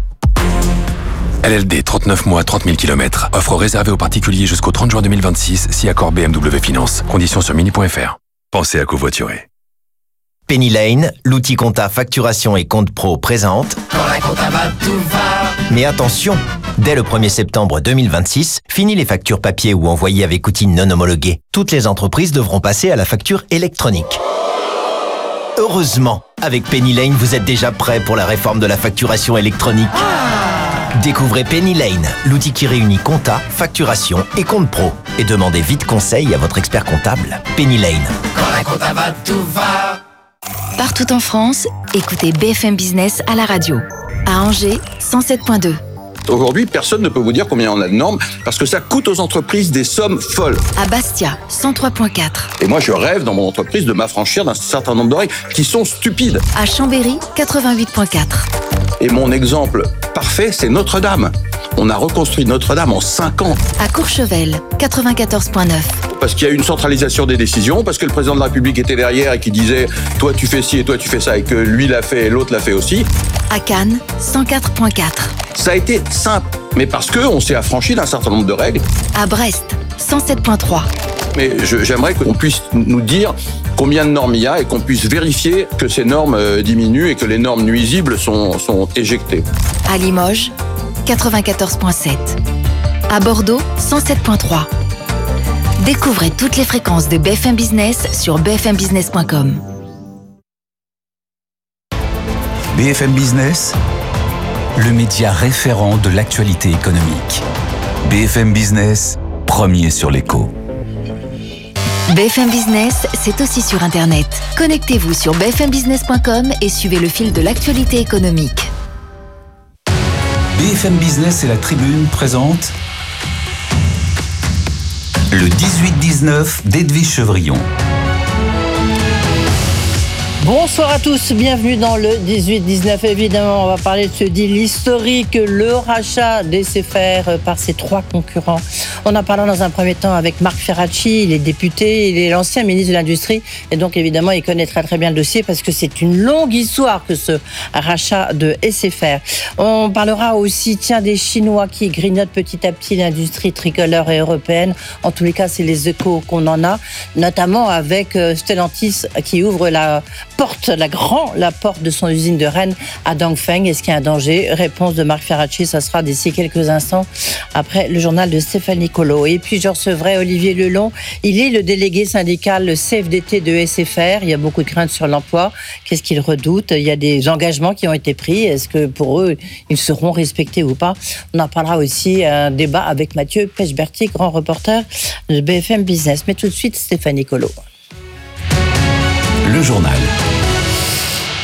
[SPEAKER 18] L L D, trente-neuf mois, trente mille kilomètres. Offre réservée aux particuliers jusqu'au trente juin deux mille vingt-six, si accord B M W Finance. Conditions sur mini point f r. Pensez à covoiturer.
[SPEAKER 16] Penny Lane, l'outil compta facturation et compte pro présente.
[SPEAKER 19] Quand la compta va, tout va.
[SPEAKER 16] Mais attention, dès le premier septembre deux mille vingt-six, fini les factures papier ou envoyées avec outils non homologués. Toutes les entreprises devront passer à la facture électronique. Heureusement, avec Penny Lane, vous êtes déjà prêt pour la réforme de la facturation électronique. Découvrez Penny Lane, l'outil qui réunit compta, facturation et compte pro. Et demandez vite conseil à votre expert comptable. Penny Lane.
[SPEAKER 19] Quand la compta va, tout va.
[SPEAKER 10] Partout en France, écoutez B F M Business à la radio. À Angers, cent sept virgule deux.
[SPEAKER 20] Aujourd'hui, personne ne peut vous dire combien on a de normes parce que ça coûte aux entreprises des sommes folles.
[SPEAKER 10] À Bastia, cent trois virgule quatre.
[SPEAKER 20] Et moi, je rêve dans mon entreprise de m'affranchir d'un certain nombre de règles qui sont stupides.
[SPEAKER 10] À Chambéry, quatre-vingt-huit virgule quatre.
[SPEAKER 20] Et mon exemple parfait, c'est Notre-Dame. On a reconstruit Notre-Dame en cinq ans.
[SPEAKER 10] À Courchevel, quatre-vingt-quatorze virgule neuf.
[SPEAKER 20] Parce qu'il y a eu une centralisation des décisions, parce que le président de la République était derrière et qui disait « toi tu fais ci et toi tu fais ça » et que lui l'a fait et l'autre l'a fait aussi.
[SPEAKER 10] À Cannes, cent quatre virgule quatre.
[SPEAKER 20] Ça a été simple, mais parce qu'on s'est affranchi d'un certain nombre de règles.
[SPEAKER 10] À Brest, cent sept virgule trois.
[SPEAKER 20] Mais je, j'aimerais qu'on puisse nous dire combien de normes il y a et qu'on puisse vérifier que ces normes diminuent et que les normes nuisibles sont, sont éjectées.
[SPEAKER 10] À Limoges, quatre-vingt-quatorze virgule sept. À Bordeaux, cent sept virgule trois. Découvrez toutes les fréquences de B F M Business sur b f m business point com.
[SPEAKER 11] B F M Business, le média référent de l'actualité économique. B F M Business, premier sur l'écho.
[SPEAKER 10] B F M Business, c'est aussi sur Internet. Connectez-vous sur b f m business point com et suivez le fil de l'actualité économique.
[SPEAKER 11] B F M Business et la Tribune présentent le dix-huit dix-neuf d'Edwige Chevrillon.
[SPEAKER 21] Bonsoir à tous, bienvenue dans le dix-huit dix-neuf. Évidemment, on va parler de ce deal historique, le rachat d'S F R par ses trois concurrents. On en parlera dans un premier temps avec Marc Ferracci, il est député, il est l'ancien ministre de l'Industrie et donc évidemment il connaît très très bien le dossier parce que c'est une longue histoire que ce rachat de S F R. On parlera aussi tiens, des Chinois qui grignotent petit à petit l'industrie tricolore et européenne. En tous les cas, c'est les échos qu'on en a, notamment avec Stellantis qui ouvre la porte, la grand, la porte de son usine de Rennes à Dongfeng. Est-ce qu'il y a un danger ? Réponse de Marc Ferracci, ça sera d'ici quelques instants après le journal de Stéphanie Colo. Et puis je recevrai Olivier Lelon, il est le délégué syndical C F D T de S F R. Il y a beaucoup de craintes sur l'emploi. Qu'est-ce qu'il redoute ? Il y a des engagements qui ont été pris. Est-ce que pour eux, ils seront respectés ou pas ? On en parlera aussi, un débat avec Mathieu Pechberti, grand reporter de B F M Business. Mais tout de suite, Stéphanie Colo.
[SPEAKER 11] Le journal.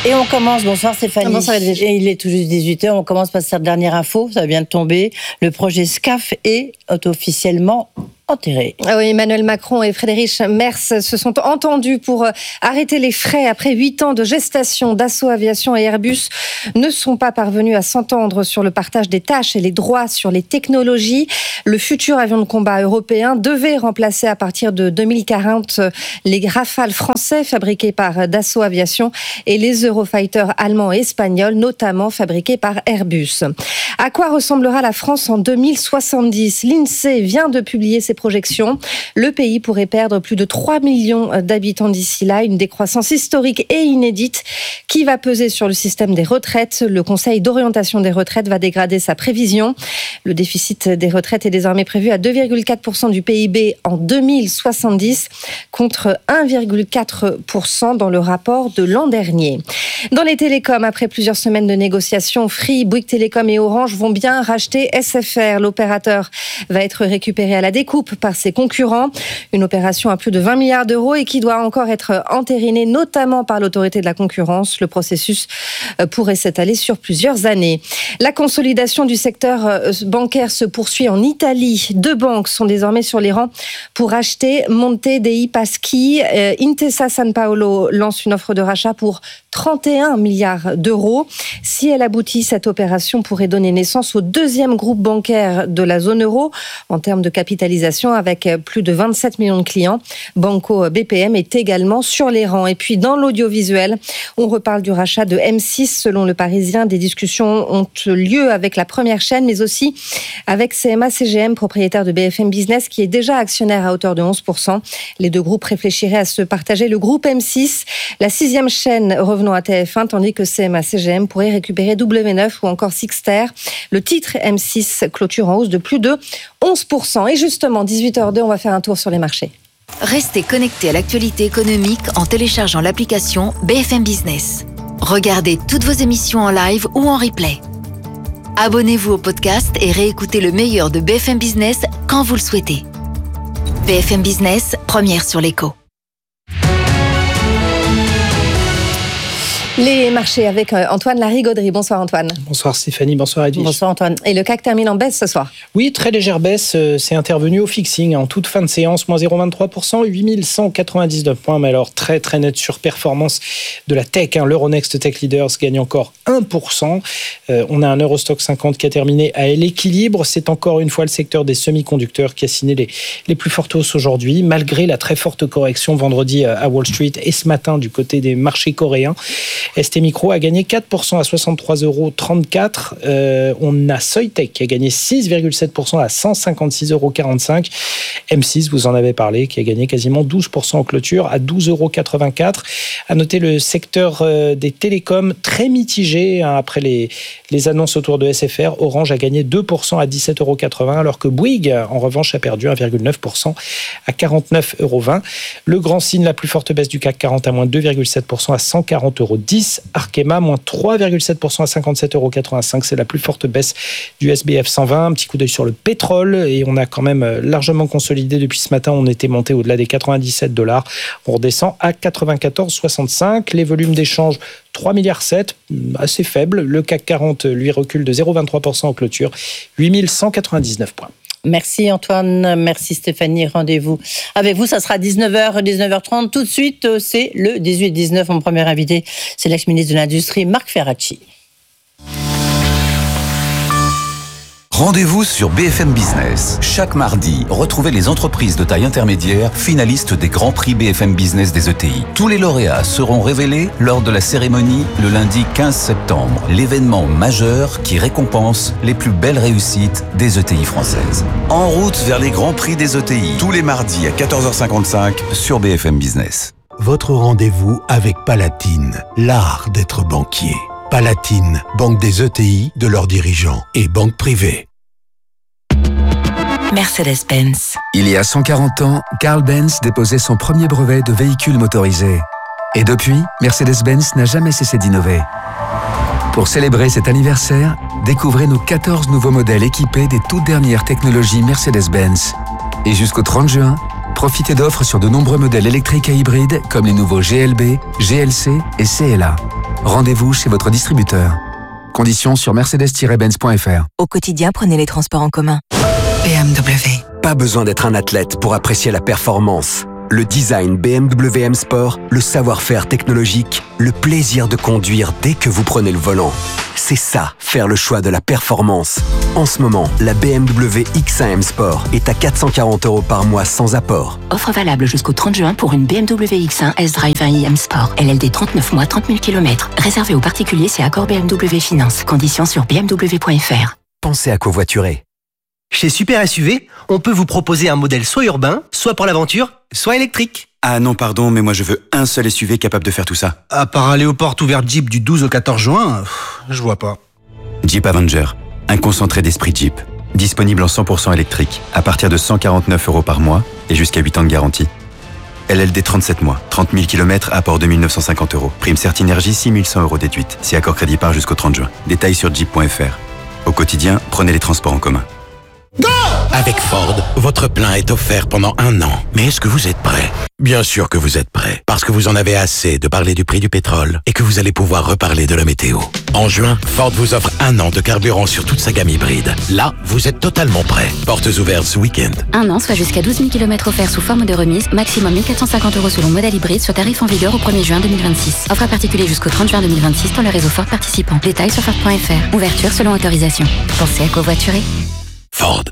[SPEAKER 21] Et on commence, bonsoir Stéphanie.
[SPEAKER 3] Bonsoir Edwige.
[SPEAKER 21] Et il est tout juste dix-huit heures, on commence par cette dernière info, ça vient de tomber. Le projet SCAF est officiellement enterré.
[SPEAKER 3] Ah oui, Emmanuel Macron et Friedrich Merz se sont entendus pour arrêter les frais après huit ans de gestation. Dassault Aviation et Airbus ne sont pas parvenus à s'entendre sur le partage des tâches et les droits sur les technologies. Le futur avion de combat européen devait remplacer à partir de deux mille quarante les Rafale français fabriqués par Dassault Aviation et les Eurofighter allemands et espagnols, notamment fabriqués par Airbus. À quoi ressemblera la France en deux mille soixante-dix ? L'INSEE vient de publier ses projections. Le pays pourrait perdre plus de trois millions d'habitants d'ici là, une décroissance historique et inédite qui va peser sur le système des retraites. Le Conseil d'orientation des retraites va dégrader sa prévision. Le déficit des retraites est désormais prévu à deux virgule quatre pour cent du P I B en deux mille soixante-dix contre un virgule quatre pour cent dans le rapport de l'an dernier. Dans les télécoms, après plusieurs semaines de négociations, Free, Bouygues Télécom et Orange vont bien racheter S F R. L'opérateur va être récupéré à la découpe par ses concurrents. Une opération à plus de vingt milliards d'euros et qui doit encore être entérinée, notamment par l'autorité de la concurrence. Le processus pourrait s'étaler sur plusieurs années. La consolidation du secteur bancaire se poursuit en Italie. Deux banques sont désormais sur les rangs pour acheter Monte dei Paschi. Intesa San Paolo lance une offre de rachat pour trente et un milliards d'euros. Si elle aboutit, cette opération pourrait donner naissance au deuxième groupe bancaire de la zone euro en termes de capitalisation avec plus de vingt-sept millions de clients. Banco B P M est également sur les rangs. Et puis dans l'audiovisuel, on reparle du rachat de M six. Selon le Parisien, des discussions ont lieu avec la première chaîne, mais aussi avec C M A C G M, propriétaire de B F M Business, qui est déjà actionnaire à hauteur de onze pour cent. Les deux groupes réfléchiraient à se partager le groupe M six, la sixième chaîne revenant à T F un, tandis que C M A C G M pourrait récupérer W neuf ou encore Sixter. Le titre M six clôture en hausse de plus de onze pour cent. Et justement, dix-huit heures deux, on va faire un tour sur les marchés.
[SPEAKER 10] Restez connectés à l'actualité économique en téléchargeant l'application B F M Business. Regardez toutes vos émissions en live ou en replay. Abonnez-vous au podcast et réécoutez le meilleur de B F M Business quand vous le souhaitez. B F M Business, première sur l'écho.
[SPEAKER 3] Les marchés avec Antoine Larigauderie. Bonsoir Antoine.
[SPEAKER 12] Bonsoir Stéphanie, bonsoir Edwige.
[SPEAKER 3] Bonsoir Antoine. Et le C A C termine en baisse ce soir.
[SPEAKER 12] Oui, très légère baisse, c'est intervenu au fixing en toute fin de séance, moins zéro virgule vingt-trois pour cent, huit mille cent quatre-vingt-dix-neuf points, mais alors très très nette surperformance de la tech, hein. L'Euronext Tech Leaders gagne encore un pour cent. Euh, on a un Eurostock cinquante qui a terminé à l'équilibre. C'est encore une fois le secteur des semi-conducteurs qui a signé les, les plus fortes hausses aujourd'hui, malgré la très forte correction vendredi à Wall Street et ce matin du côté des marchés coréens. S T Micro a gagné quatre pour cent à soixante-trois euros trente-quatre. Euh, on a Soitec qui a gagné six virgule sept pour cent à cent cinquante-six euros quarante-cinq. M six, vous en avez parlé, qui a gagné quasiment douze pour cent en clôture à douze euros quatre-vingt-quatre. À noter le secteur des télécoms très mitigé hein, après les, les annonces autour de S F R. Orange a gagné deux pour cent à dix-sept euros quatre-vingts, alors que Bouygues, en revanche, a perdu un virgule neuf pour cent à quarante-neuf euros vingt. Le grand signe, la plus forte baisse du C A C quarante à moins deux virgule sept pour cent à cent quarante euros dix. Arkema, moins trois virgule sept pour cent à cinquante-sept euros quatre-vingt-cinq. C'est la plus forte baisse du S B F cent vingt. Un petit coup d'œil sur le pétrole. Et on a quand même largement consolidé depuis ce matin. On était monté au-delà des quatre-vingt-dix-sept dollars. On redescend à quatre-vingt-quatorze virgule soixante-cinq. Les volumes d'échange, trois virgule sept milliards, assez faible. Le C A C quarante, lui, recule de zéro virgule vingt-trois pour cent en clôture, huit mille cent quatre-vingt-dix-neuf points.
[SPEAKER 21] Merci Antoine, merci Stéphanie. Rendez-vous avec vous, ça sera dix-neuf heures, dix-neuf heures trente. Tout de suite, c'est le dix-huit dix-neuf. Mon premier invité, c'est l'ex-ministre de l'Industrie, Marc Ferracci.
[SPEAKER 11] Rendez-vous sur B F M Business. Chaque mardi, retrouvez les entreprises de taille intermédiaire finalistes des Grands Prix B F M Business des E T I. Tous les lauréats seront révélés lors de la cérémonie le lundi quinze septembre. L'événement majeur qui récompense les plus belles réussites des E T I françaises. En route vers les Grands Prix des E T I. Tous les mardis à quatorze heures cinquante-cinq sur B F M Business.
[SPEAKER 22] Votre rendez-vous avec Palatine, l'art d'être banquier. Palatine, banque des E T I, de leurs dirigeants et banque privée.
[SPEAKER 10] Mercedes-Benz.
[SPEAKER 23] Il y a cent quarante ans, Carl Benz déposait son premier brevet de véhicule motorisé. Et depuis, Mercedes-Benz n'a jamais cessé d'innover. Pour célébrer cet anniversaire, découvrez nos quatorze nouveaux modèles équipés des toutes dernières technologies Mercedes-Benz. Et jusqu'au trente juin, profitez d'offres sur de nombreux modèles électriques et hybrides comme les nouveaux G L B, G L C et C L A. Rendez-vous chez votre distributeur. Conditions sur mercedes tiret benz point f r.
[SPEAKER 8] Au quotidien, prenez les transports en commun. B M W.
[SPEAKER 4] Pas besoin d'être un athlète pour apprécier la performance. Le design B M W M Sport, le savoir-faire technologique, le plaisir de conduire dès que vous prenez le volant. C'est ça, faire le choix de la performance. En ce moment, la B M W X un M Sport est à quatre cent quarante euros par mois sans apport.
[SPEAKER 8] Offre valable jusqu'au trente juin pour une B M W X un S-Drive un i M Sport. L L D trente-neuf mois, trente mille kilomètres. Réservé aux particuliers, c'est accord B M W Finance. Conditions sur b m w point f r.
[SPEAKER 4] Pensez à covoiturer.
[SPEAKER 1] Chez Super S U V, on peut vous proposer un modèle soit urbain, soit pour l'aventure, soit électrique.
[SPEAKER 5] Ah non, pardon, mais moi je veux un seul S U V capable de faire tout ça.
[SPEAKER 1] À part aller aux portes ouvertes Jeep du douze au quatorze juin, pff, je vois pas.
[SPEAKER 5] Jeep Avenger, un concentré d'esprit Jeep. Disponible en cent pour cent électrique, à partir de cent quarante-neuf euros par mois et jusqu'à huit ans de garantie. L L D trente-sept mois, trente mille kilomètres, apport deux mille neuf cent cinquante euros. Prime Certinergie, six mille cent euros déduite. Si accord crédit par jusqu'au trente juin. Détails sur jeep point f r. Au quotidien, prenez les transports en commun.
[SPEAKER 6] Go! Avec Ford, votre plein est offert pendant un an. Mais est-ce que vous êtes prêt? Bien sûr que vous êtes prêt, parce que vous en avez assez de parler du prix du pétrole et que vous allez pouvoir reparler de la météo. En juin, Ford vous offre un an de carburant sur toute sa gamme hybride. Là, vous êtes totalement prêt. Portes ouvertes ce week-end.
[SPEAKER 24] Un an, soit jusqu'à douze mille kilomètres offerts sous forme de remise, maximum mille quatre cent cinquante euros selon modèle hybride, sur tarif en vigueur au premier juin deux mille vingt-six. Offre à particulier jusqu'au trente juin deux mille vingt-six dans le réseau Ford participant. Détails sur Ford point f r. Ouverture selon autorisation. Pensez à covoiturer.
[SPEAKER 6] Ford.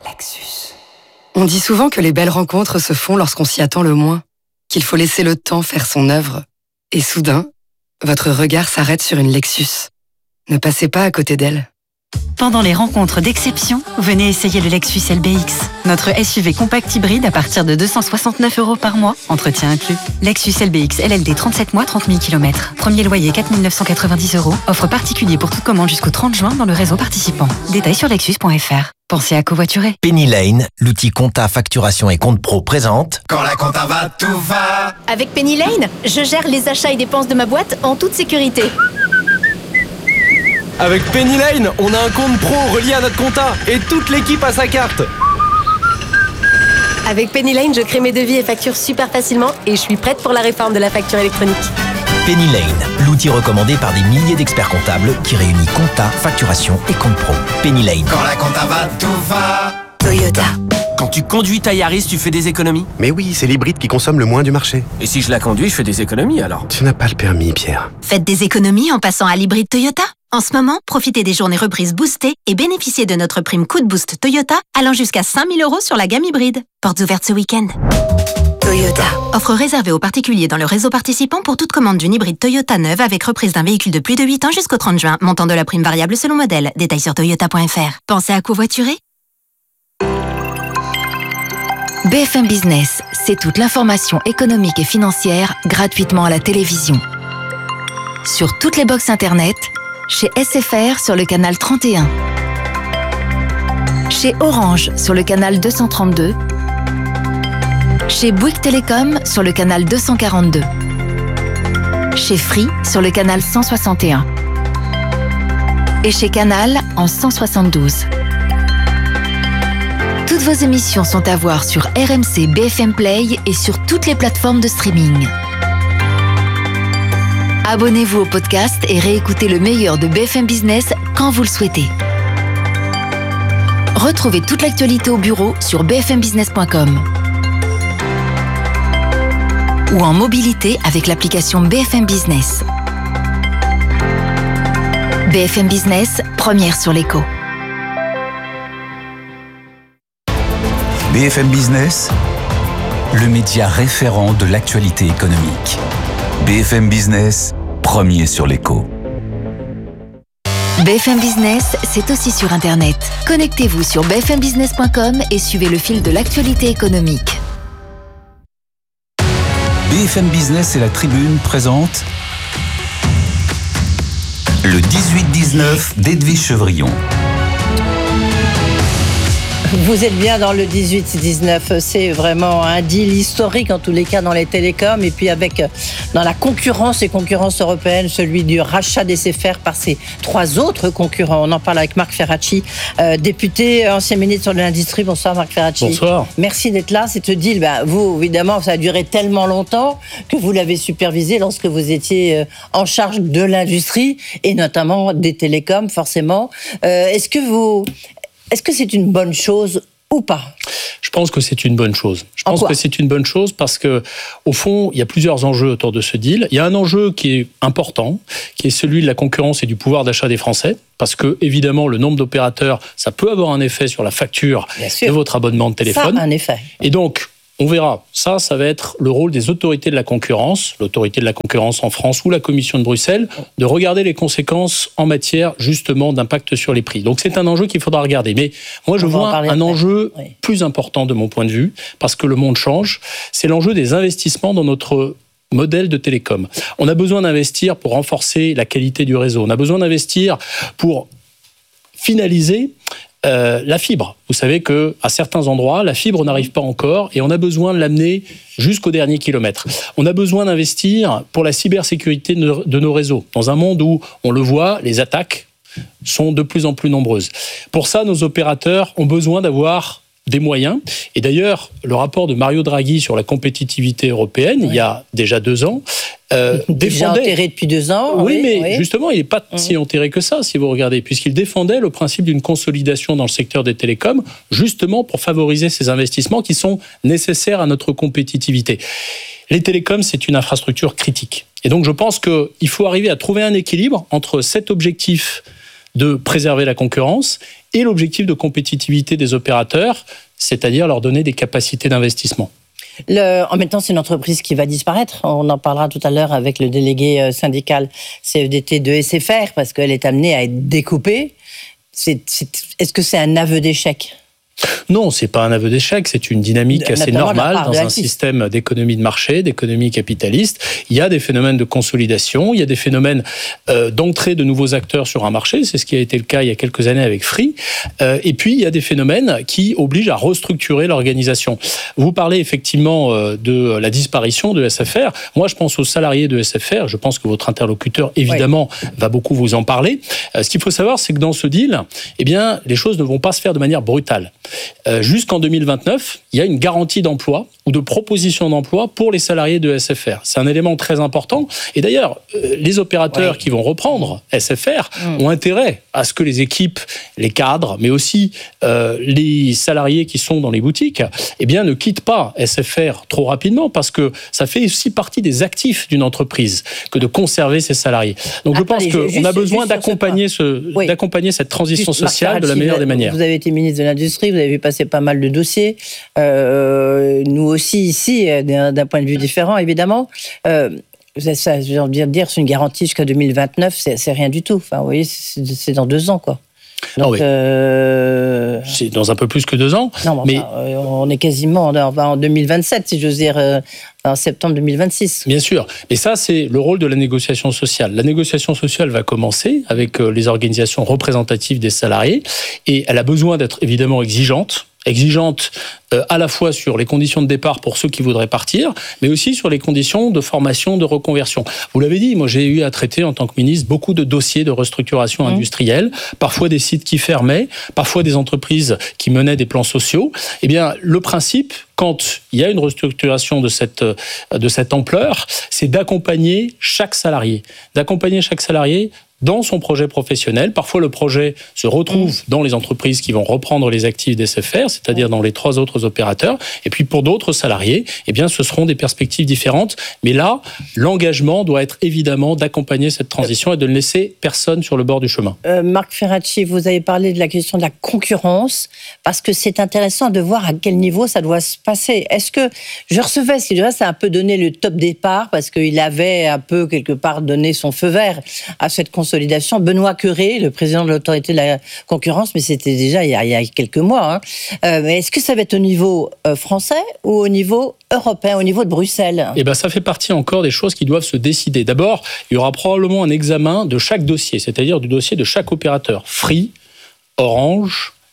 [SPEAKER 25] On dit souvent que les belles rencontres se font lorsqu'on s'y attend le moins, qu'il faut laisser le temps faire son œuvre. Et soudain, votre regard s'arrête sur une Lexus. Ne passez pas à côté d'elle.
[SPEAKER 26] Pendant les rencontres d'exception, venez essayer le Lexus L B X. Notre S U V compact hybride à partir de deux cent soixante-neuf euros par mois, entretien inclus. Lexus L B X L L D trente-sept mois, trente mille kilomètres. Premier loyer quatre mille neuf cent quatre-vingt-dix euros. Offre particulier pour toute commande jusqu'au trente juin dans le réseau participant. Détails sur lexus point f r. Pensez à covoiturer.
[SPEAKER 16] Penny Lane, l'outil compta, facturation et compte pro présente.
[SPEAKER 19] Quand la compta va, tout va.
[SPEAKER 27] Avec Penny Lane, je gère les achats et dépenses de ma boîte en toute sécurité.
[SPEAKER 28] Avec Penny Lane, on a un compte pro relié à notre compta et toute l'équipe a sa carte.
[SPEAKER 27] Avec Penny Lane, je crée mes devis et factures super facilement et je suis prête pour la réforme de la facture électronique.
[SPEAKER 16] Penny Lane, l'outil recommandé par des milliers d'experts comptables qui réunit compta, facturation et compte pro. Penny Lane.
[SPEAKER 19] Quand la compta va, tout va.
[SPEAKER 27] Toyota.
[SPEAKER 29] Quand tu conduis ta Yaris, tu fais des économies?
[SPEAKER 30] Mais oui, c'est l'hybride qui consomme le moins du marché.
[SPEAKER 29] Et si je la conduis, je fais des économies alors?
[SPEAKER 30] Tu n'as pas le permis, Pierre.
[SPEAKER 27] Faites des économies en passant à l'hybride Toyota. En ce moment, profitez des journées reprises boostées et bénéficiez de notre prime Coup de Boost Toyota allant jusqu'à cinq mille euros sur la gamme hybride. Portes ouvertes ce week-end. Toyota. Offre réservée aux particuliers dans le réseau participant pour toute commande d'une hybride Toyota neuve avec reprise d'un véhicule de plus de huit ans jusqu'au trente juin. Montant de la prime variable selon modèle. Détails sur toyota point f r. Pensez à covoiturer?
[SPEAKER 10] B F M Business, c'est toute l'information économique et financière gratuitement à la télévision. Sur toutes les box internet, chez S F R sur le canal trente et un, chez Orange sur le canal deux cent trente-deux, chez Bouygues Télécom sur le canal deux cent quarante-deux, chez Free sur le canal cent soixante et un et chez Canal en cent soixante-douze. Toutes vos émissions sont à voir sur R M C B F M Play et sur toutes les plateformes de streaming. Abonnez-vous au podcast et réécoutez le meilleur de B F M Business quand vous le souhaitez. Retrouvez toute l'actualité au bureau sur b f m business point com ou en mobilité avec l'application B F M Business. B F M Business, première sur l'écho.
[SPEAKER 11] B F M Business, le média référent de l'actualité économique. B F M Business, premier sur l'écho.
[SPEAKER 10] B F M Business, c'est aussi sur Internet. Connectez-vous sur b f m business point com et suivez le fil de l'actualité économique.
[SPEAKER 11] B F M Business et la Tribune présentent le dix-huit dix-neuf d'Edwige Chevrillon.
[SPEAKER 21] Vous êtes bien dans le dix-huit dix-neuf, c'est vraiment un deal historique en tous les cas dans les télécoms et puis avec dans la concurrence et concurrence européenne, celui du rachat d'S F R par ses trois autres concurrents. On en parle avec Marc Ferracci, euh, député, ancien ministre de l'Industrie. Bonsoir Marc Ferracci.
[SPEAKER 12] Bonsoir.
[SPEAKER 21] Merci d'être là. Cette deal, bah, vous évidemment, ça a duré tellement longtemps que vous l'avez supervisé lorsque vous étiez en charge de l'industrie et notamment des télécoms forcément. Euh, est-ce que vous... Est-ce que c'est une bonne chose ou pas ?
[SPEAKER 12] Je pense que c'est une bonne chose. Je
[SPEAKER 21] En
[SPEAKER 12] pense
[SPEAKER 21] quoi ?
[SPEAKER 12] que c'est une bonne chose parce que, au fond, il y a plusieurs enjeux autour de ce deal. Il y a un enjeu qui est important, qui est celui de la concurrence et du pouvoir d'achat des Français. Parce que, évidemment, le nombre d'opérateurs, ça peut avoir un effet sur la facture de votre abonnement de téléphone.
[SPEAKER 21] Ça a un effet.
[SPEAKER 12] Et donc, on verra. Ça, ça va être le rôle des autorités de la concurrence, l'autorité de la concurrence en France ou la Commission de Bruxelles, de regarder les conséquences en matière, justement, d'impact sur les prix. Donc, c'est un enjeu qu'il faudra regarder. Mais moi, je vois un enjeu oui. plus important de mon point de vue, parce que le monde change. C'est l'enjeu des investissements dans notre modèle de télécom. On a besoin d'investir pour renforcer la qualité du réseau. On a besoin d'investir pour finaliser Euh, la fibre. Vous savez qu'à certains endroits, la fibre n'arrive pas encore et on a besoin de l'amener jusqu'au dernier kilomètre. On a besoin d'investir pour la cybersécurité de nos réseaux. Dans un monde où, on le voit, les attaques sont de plus en plus nombreuses. Pour ça, nos opérateurs ont besoin d'avoir des moyens. Et d'ailleurs, le rapport de Mario Draghi sur la compétitivité européenne, oui. il y a déjà deux ans, euh,
[SPEAKER 21] déjà
[SPEAKER 12] défendait...
[SPEAKER 21] enterré depuis deux ans.
[SPEAKER 12] Oui,
[SPEAKER 21] oui
[SPEAKER 12] mais
[SPEAKER 21] oui.
[SPEAKER 12] justement, il n'est pas mmh. si enterré que ça, si vous regardez, puisqu'il défendait le principe d'une consolidation dans le secteur des télécoms, justement pour favoriser ces investissements qui sont nécessaires à notre compétitivité. Les télécoms, c'est une infrastructure critique. Et donc, je pense qu'il faut arriver à trouver un équilibre entre cet objectif de préserver la concurrence et l'objectif de compétitivité des opérateurs, c'est-à-dire leur donner des capacités d'investissement.
[SPEAKER 21] Le, en même temps, c'est une entreprise qui va disparaître. On en parlera tout à l'heure avec le délégué syndical C F D T de S F R, parce qu'elle est amenée à être découpée. C'est, c'est, est-ce que c'est un aveu d'échec ?
[SPEAKER 12] Non, c'est pas un aveu d'échec, c'est une dynamique assez normale dans un système d'économie de marché, d'économie capitaliste. Il y a des phénomènes de consolidation, il y a des phénomènes euh, d'entrée de nouveaux acteurs sur un marché, c'est ce qui a été le cas il y a quelques années avec Free. Euh, et puis, il y a des phénomènes qui obligent à restructurer l'organisation. Vous parlez effectivement euh, de la disparition de S F R. Moi, je pense aux salariés de S F R. Je pense que votre interlocuteur, évidemment, oui. va beaucoup vous en parler. Euh, ce qu'il faut savoir, c'est que dans ce deal, eh bien, les choses ne vont pas se faire de manière brutale. Euh, jusqu'en deux mille vingt-neuf, il y a une garantie d'emploi ou de proposition d'emploi pour les salariés de S F R. C'est un élément très important. Et d'ailleurs, euh, les opérateurs ouais. qui vont reprendre S F R mmh. ont intérêt à ce que les équipes, les cadres, mais aussi euh, les salariés qui sont dans les boutiques, eh bien, ne quittent pas S F R trop rapidement parce que ça fait aussi partie des actifs d'une entreprise que de conserver ses salariés. Donc, Attendez, je pense qu'on a besoin d'accompagner, ce, oui. d'accompagner cette transition juste, sociale Marc, de la meilleure des manières.
[SPEAKER 21] Vous avez été ministre de l'Industrie, vous avez vu passer pas mal de dossiers. Euh, nous aussi, ici, d'un, d'un point de vue différent, évidemment. Euh, ça, je veux dire, c'est une garantie jusqu'à deux mille vingt-neuf, c'est, c'est rien du tout. Enfin, vous voyez, c'est, c'est dans deux ans, quoi. Donc,
[SPEAKER 12] ah oui.
[SPEAKER 21] euh...
[SPEAKER 12] C'est dans un peu plus que deux ans.
[SPEAKER 21] Non, mais, mais... Enfin, on est quasiment en deux mille vingt-sept, si j'ose dire, en septembre deux mille vingt-six.
[SPEAKER 12] Bien sûr. Et ça, c'est le rôle de la négociation sociale. La négociation sociale va commencer avec les organisations représentatives des salariés et elle a besoin d'être évidemment exigeante. exigeante euh, à la fois sur les conditions de départ pour ceux qui voudraient partir, mais aussi sur les conditions de formation, de reconversion. Vous l'avez dit, moi j'ai eu à traiter en tant que ministre beaucoup de dossiers de restructuration mmh. industrielle, parfois des sites qui fermaient, parfois des entreprises qui menaient des plans sociaux. Eh bien, le principe, quand il y a une restructuration de cette, de cette ampleur, c'est d'accompagner chaque salarié. D'accompagner chaque salarié dans son projet professionnel. Parfois, le projet se retrouve mmh. dans les entreprises qui vont reprendre les actifs d'S F R, c'est-à-dire dans les trois autres opérateurs. Et puis, pour d'autres salariés, eh bien, ce seront des perspectives différentes. Mais là, l'engagement doit être évidemment d'accompagner cette transition et de ne laisser personne sur le bord du chemin.
[SPEAKER 21] Euh, Marc Ferracci, vous avez parlé de la question de la concurrence, parce que c'est intéressant de voir à quel niveau ça doit se passer. Est-ce que, je recevais, ce qui ça a un peu donné le top départ, parce qu'il avait un peu, quelque part, donné son feu vert à cette consolidation. Benoît Cœuré, le président de l'autorité de la concurrence, mais c'était déjà il y a, il y a quelques mois. Hein. Euh, mais est-ce que ça va être au niveau euh, français ou au niveau européen, au niveau de Bruxelles ?
[SPEAKER 12] Eh ben, ça fait partie encore des choses qui doivent se décider. D'abord, il y aura probablement un examen de chaque dossier, c'est-à-dire du dossier de chaque opérateur. Free, Orange,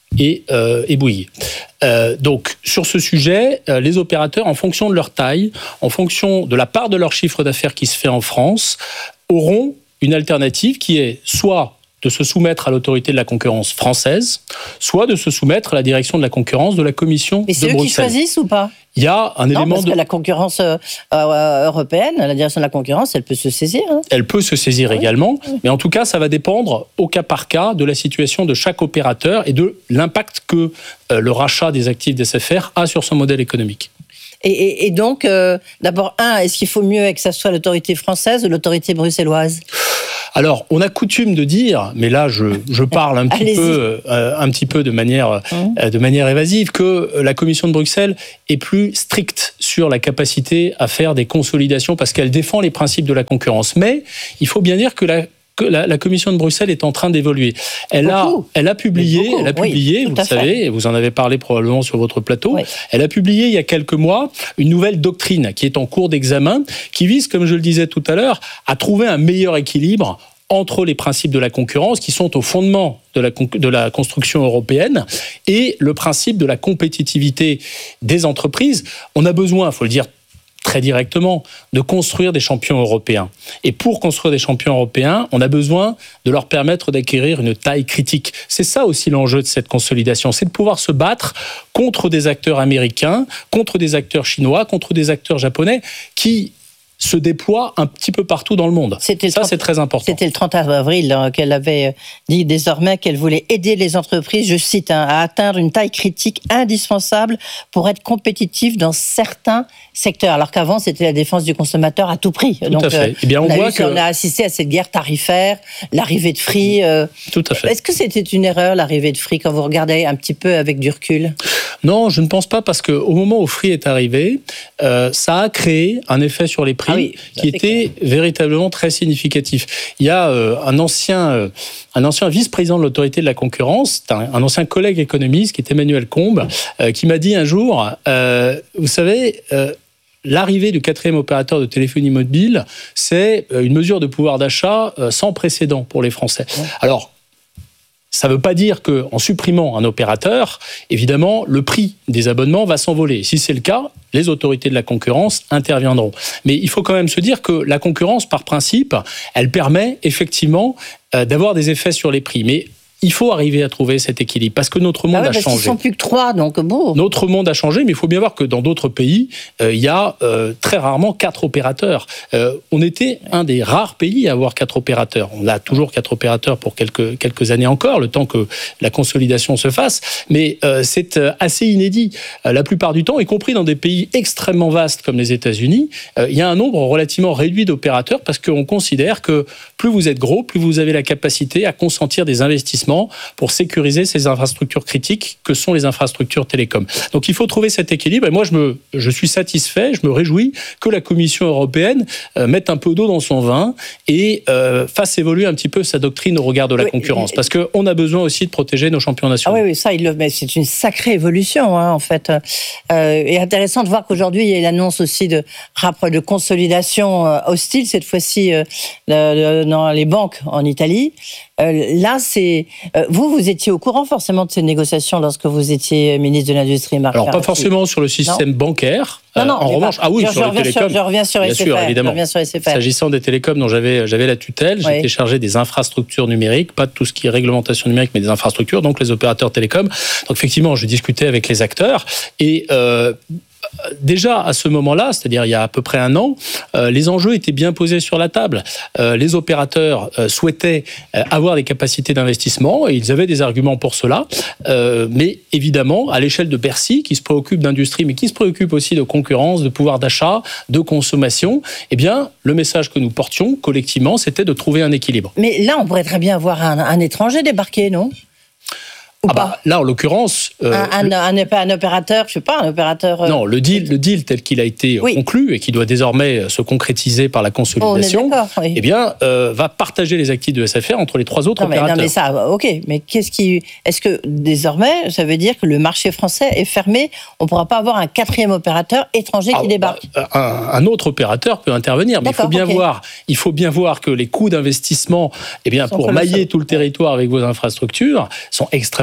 [SPEAKER 2] et, euh, et Bouygues. Euh, donc, sur ce sujet, euh, les opérateurs, en fonction de leur taille, en fonction de la part de leur chiffre d'affaires qui se fait en France, auront une alternative qui est soit de se soumettre à l'autorité de la concurrence française, soit de se soumettre à la direction de la concurrence de la Commission de Bruxelles.
[SPEAKER 21] Mais c'est eux qui choisissent ou pas ?
[SPEAKER 2] Il y a un
[SPEAKER 21] non,
[SPEAKER 2] élément
[SPEAKER 21] parce
[SPEAKER 2] de...
[SPEAKER 21] que la concurrence euh, euh, européenne, la direction de la concurrence, elle peut se saisir. Hein.
[SPEAKER 2] Elle peut se saisir oui. également, mais en tout cas, ça va dépendre au cas par cas de la situation de chaque opérateur et de l'impact que euh, le rachat des actifs d'S F R a sur son modèle économique.
[SPEAKER 21] Et, et, et donc, euh, d'abord, un, est-ce qu'il faut mieux que ça soit l'autorité française ou l'autorité bruxelloise ?
[SPEAKER 2] Alors, on a coutume de dire, mais là, je, je parle un petit peu, euh, un petit peu de manière, euh, de manière évasive, que la Commission de Bruxelles est plus stricte sur la capacité à faire des consolidations parce qu'elle défend les principes de la concurrence. Mais il faut bien dire que la La, la Commission de Bruxelles est en train d'évoluer. Elle a, elle a publié, elle a publié, oui, vous le savez, et vous en avez parlé probablement sur votre plateau, oui. Elle a publié il y a quelques mois une nouvelle doctrine qui est en cours d'examen, qui vise, comme je le disais tout à l'heure, à trouver un meilleur équilibre entre les principes de la concurrence qui sont au fondement de la, de la construction européenne et le principe de la compétitivité des entreprises. On a besoin, il faut le dire très directement, de construire des champions européens. Et pour construire des champions européens, on a besoin de leur permettre d'acquérir une taille critique. C'est ça aussi l'enjeu de cette consolidation, c'est de pouvoir se battre contre des acteurs américains, contre des acteurs chinois, contre des acteurs japonais qui se déploie un petit peu partout dans le monde. C'était ça, trente, c'est très important.
[SPEAKER 21] C'était le trente avril hein, qu'elle avait dit désormais qu'elle voulait aider les entreprises, je cite, hein, à atteindre une taille critique indispensable pour être compétitif dans certains secteurs. Alors qu'avant, c'était la défense du consommateur à tout prix.
[SPEAKER 2] Tout
[SPEAKER 21] Donc,
[SPEAKER 2] à fait.
[SPEAKER 21] Euh,
[SPEAKER 2] eh bien, on,
[SPEAKER 21] on,
[SPEAKER 2] voit
[SPEAKER 21] a
[SPEAKER 2] que...
[SPEAKER 21] on a assisté à cette guerre tarifaire, l'arrivée de Free. Euh...
[SPEAKER 2] Tout à fait.
[SPEAKER 21] Est-ce que c'était une erreur, l'arrivée de Free, quand vous regardez un petit peu avec du recul ?
[SPEAKER 2] Non, je ne pense pas, parce qu'au moment où Free est arrivé, euh, ça a créé un effet sur les prix ah oui, qui était clair. véritablement très significatif. Il y a euh, un ancien, euh, un ancien vice-président de l'autorité de la concurrence, un, un ancien collègue économiste qui est Emmanuel Combes, euh, qui m'a dit un jour, euh, vous savez... Euh, L'arrivée du quatrième opérateur de téléphonie mobile, c'est une mesure de pouvoir d'achat sans précédent pour les Français. Alors, ça ne veut pas dire qu'en supprimant un opérateur, évidemment, le prix des abonnements va s'envoler. Si c'est le cas, les autorités de la concurrence interviendront. Mais il faut quand même se dire que la concurrence, par principe, elle permet effectivement d'avoir des effets sur les prix. Mais il faut arriver à trouver cet équilibre, parce que notre monde
[SPEAKER 21] ah ouais,
[SPEAKER 2] a
[SPEAKER 21] parce
[SPEAKER 2] changé.
[SPEAKER 21] Ils ne sont plus que trois, donc bon.
[SPEAKER 2] Notre monde a changé, mais il faut bien voir que dans d'autres pays, euh, il y a euh, très rarement quatre opérateurs. Euh, on était un des rares pays à avoir quatre opérateurs. On a toujours quatre opérateurs pour quelques, quelques années encore, le temps que la consolidation se fasse, mais euh, c'est assez inédit. Euh, la plupart du temps, y compris dans des pays extrêmement vastes comme les États-Unis, euh, il y a un nombre relativement réduit d'opérateurs, parce qu'on considère que plus vous êtes gros, plus vous avez la capacité à consentir des investissements pour sécuriser ces infrastructures critiques que sont les infrastructures télécoms. Donc il faut trouver cet équilibre, et moi je, me, je suis satisfait, je me réjouis que la Commission européenne euh, mette un peu d'eau dans son vin et euh, fasse évoluer un petit peu sa doctrine au regard de la oui, concurrence, parce qu'on a besoin aussi de protéger nos champions nationaux.
[SPEAKER 21] Ah oui, oui, ça, il le, mais c'est une sacrée évolution hein, en fait. Euh, et intéressant de voir qu'aujourd'hui il y a l'annonce aussi de, de consolidation euh, hostile, cette fois-ci euh, de, de, dans les banques en Italie. Euh, là, c'est euh, vous, vous étiez au courant forcément de ces négociations lorsque vous étiez ministre de l'Industrie, Marc.
[SPEAKER 2] Alors
[SPEAKER 21] Ferrati.
[SPEAKER 2] Pas forcément sur le système non. bancaire.
[SPEAKER 21] Non, non,
[SPEAKER 2] euh, en revanche,
[SPEAKER 21] pas,
[SPEAKER 2] ah oui,
[SPEAKER 21] je,
[SPEAKER 2] sur
[SPEAKER 21] je
[SPEAKER 2] les télécoms.
[SPEAKER 21] Sur, je reviens sur
[SPEAKER 2] bien
[SPEAKER 21] S F R.
[SPEAKER 2] sûr, évidemment.
[SPEAKER 21] Je reviens sur S F R.
[SPEAKER 2] S'agissant des télécoms dont j'avais j'avais la tutelle, oui. j'étais chargé des infrastructures numériques, pas de tout ce qui est réglementation numérique, mais des infrastructures, donc les opérateurs télécoms. Donc effectivement, je discutais avec les acteurs et euh, déjà à ce moment-là, c'est-à-dire il y a à peu près un an, euh, les enjeux étaient bien posés sur la table. Euh, les opérateurs euh, souhaitaient euh, avoir des capacités d'investissement et ils avaient des arguments pour cela. Euh, mais évidemment, à l'échelle de Bercy, qui se préoccupe d'industrie, mais qui se préoccupe aussi de concurrence, de pouvoir d'achat, de consommation, eh bien, le message que nous portions collectivement, c'était de trouver un équilibre.
[SPEAKER 21] Mais là, on pourrait très bien avoir un, un étranger débarqué, non ?
[SPEAKER 2] Ah bah, là, en l'occurrence...
[SPEAKER 21] Euh, un, un, un, un opérateur, je ne sais pas, un opérateur... Euh...
[SPEAKER 2] Non, le deal, le deal tel qu'il a été oui. conclu et qui doit désormais se concrétiser par la consolidation, oh, oui. eh bien, euh, va partager les actifs de S F R entre les trois autres non,
[SPEAKER 21] mais,
[SPEAKER 2] opérateurs.
[SPEAKER 21] Non, mais ça, ok. Mais qu'est-ce qui... Est-ce que, désormais, ça veut dire que le marché français est fermé ? On ne pourra pas avoir un quatrième opérateur étranger ah, qui débarque ?
[SPEAKER 2] bah, un, un autre opérateur peut intervenir, mais il faut, bien okay. voir, il faut bien voir que les coûts d'investissement, eh bien, pour mailler tout le territoire avec vos infrastructures, sont extrêmement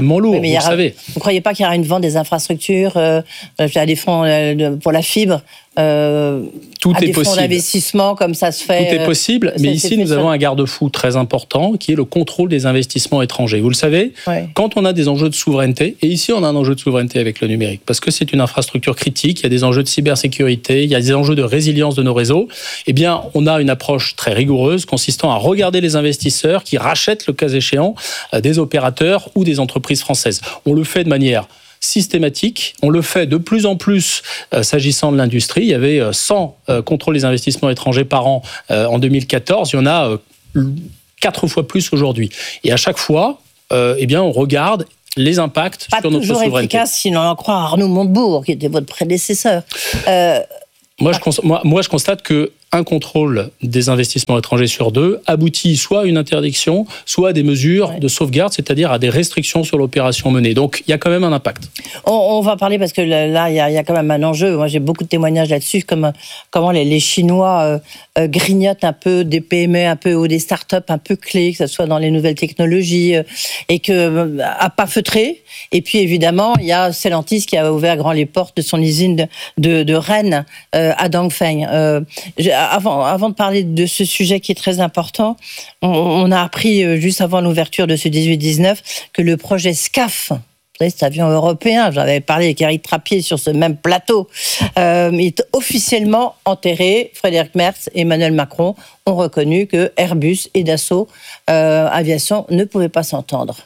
[SPEAKER 2] extrêmement lourd,
[SPEAKER 21] oui,
[SPEAKER 2] vous le savez.
[SPEAKER 21] Vous ne croyez pas qu'il y aura une vente des infrastructures, euh, à des fonds euh, pour la fibre euh,
[SPEAKER 2] Tout
[SPEAKER 21] à
[SPEAKER 2] est
[SPEAKER 21] des
[SPEAKER 2] possible.
[SPEAKER 21] fonds d'investissement comme ça se fait.
[SPEAKER 2] Tout est possible,
[SPEAKER 21] euh,
[SPEAKER 2] mais
[SPEAKER 21] ça,
[SPEAKER 2] ici nous avons un garde-fou très important qui est le contrôle des investissements étrangers. Vous le savez,
[SPEAKER 21] ouais.
[SPEAKER 2] quand on a des enjeux de souveraineté, et ici on a un enjeu de souveraineté avec le numérique, parce que c'est une infrastructure critique, il y a des enjeux de cybersécurité, il y a des enjeux de résilience de nos réseaux, eh bien on a une approche très rigoureuse consistant à regarder les investisseurs qui rachètent le cas échéant des opérateurs ou des entreprises françaises. On le fait de manière systématique. On le fait de plus en plus euh, s'agissant de l'industrie. Il y avait euh, cent euh, contrôles des investissements étrangers par an euh, en deux mille quatorze. Il y en a euh, quatre fois plus aujourd'hui. Et à chaque fois, euh, eh bien, on regarde les impacts
[SPEAKER 21] Pas
[SPEAKER 2] sur notre
[SPEAKER 21] toujours
[SPEAKER 2] souveraineté.
[SPEAKER 21] Efficace, si l'on en croit Arnaud Montebourg, qui était votre prédécesseur. Euh,
[SPEAKER 2] Moi, je constate, moi, moi, je constate que un contrôle des investissements étrangers sur deux aboutit soit à une interdiction, soit à des mesures ouais. de sauvegarde, c'est-à-dire à des restrictions sur l'opération menée. Donc, il y a quand même un impact.
[SPEAKER 21] On, on va parler, parce que là, il y, y a quand même un enjeu. Moi, j'ai beaucoup de témoignages là-dessus, comme comment les, les Chinois euh, euh, grignotent un peu des P M E, un peu, ou des start-up un peu clés, que ce soit dans les nouvelles technologies, euh, et que euh, à pas feutrer. Et puis, évidemment, il y a Stellantis qui a ouvert grand les portes de son usine de, de, de Rennes euh, à Dongfeng. Euh, Avant, avant de parler de ce sujet qui est très important, on, on a appris juste avant l'ouverture de ce dix-huit dix-neuf que le projet SCAF, cet avion européen, j'avais parlé avec Éric Trappier sur ce même plateau, euh, est officiellement enterré. Frédéric Merz et Emmanuel Macron ont reconnu que Airbus et Dassault euh, Aviation ne pouvaient pas s'entendre.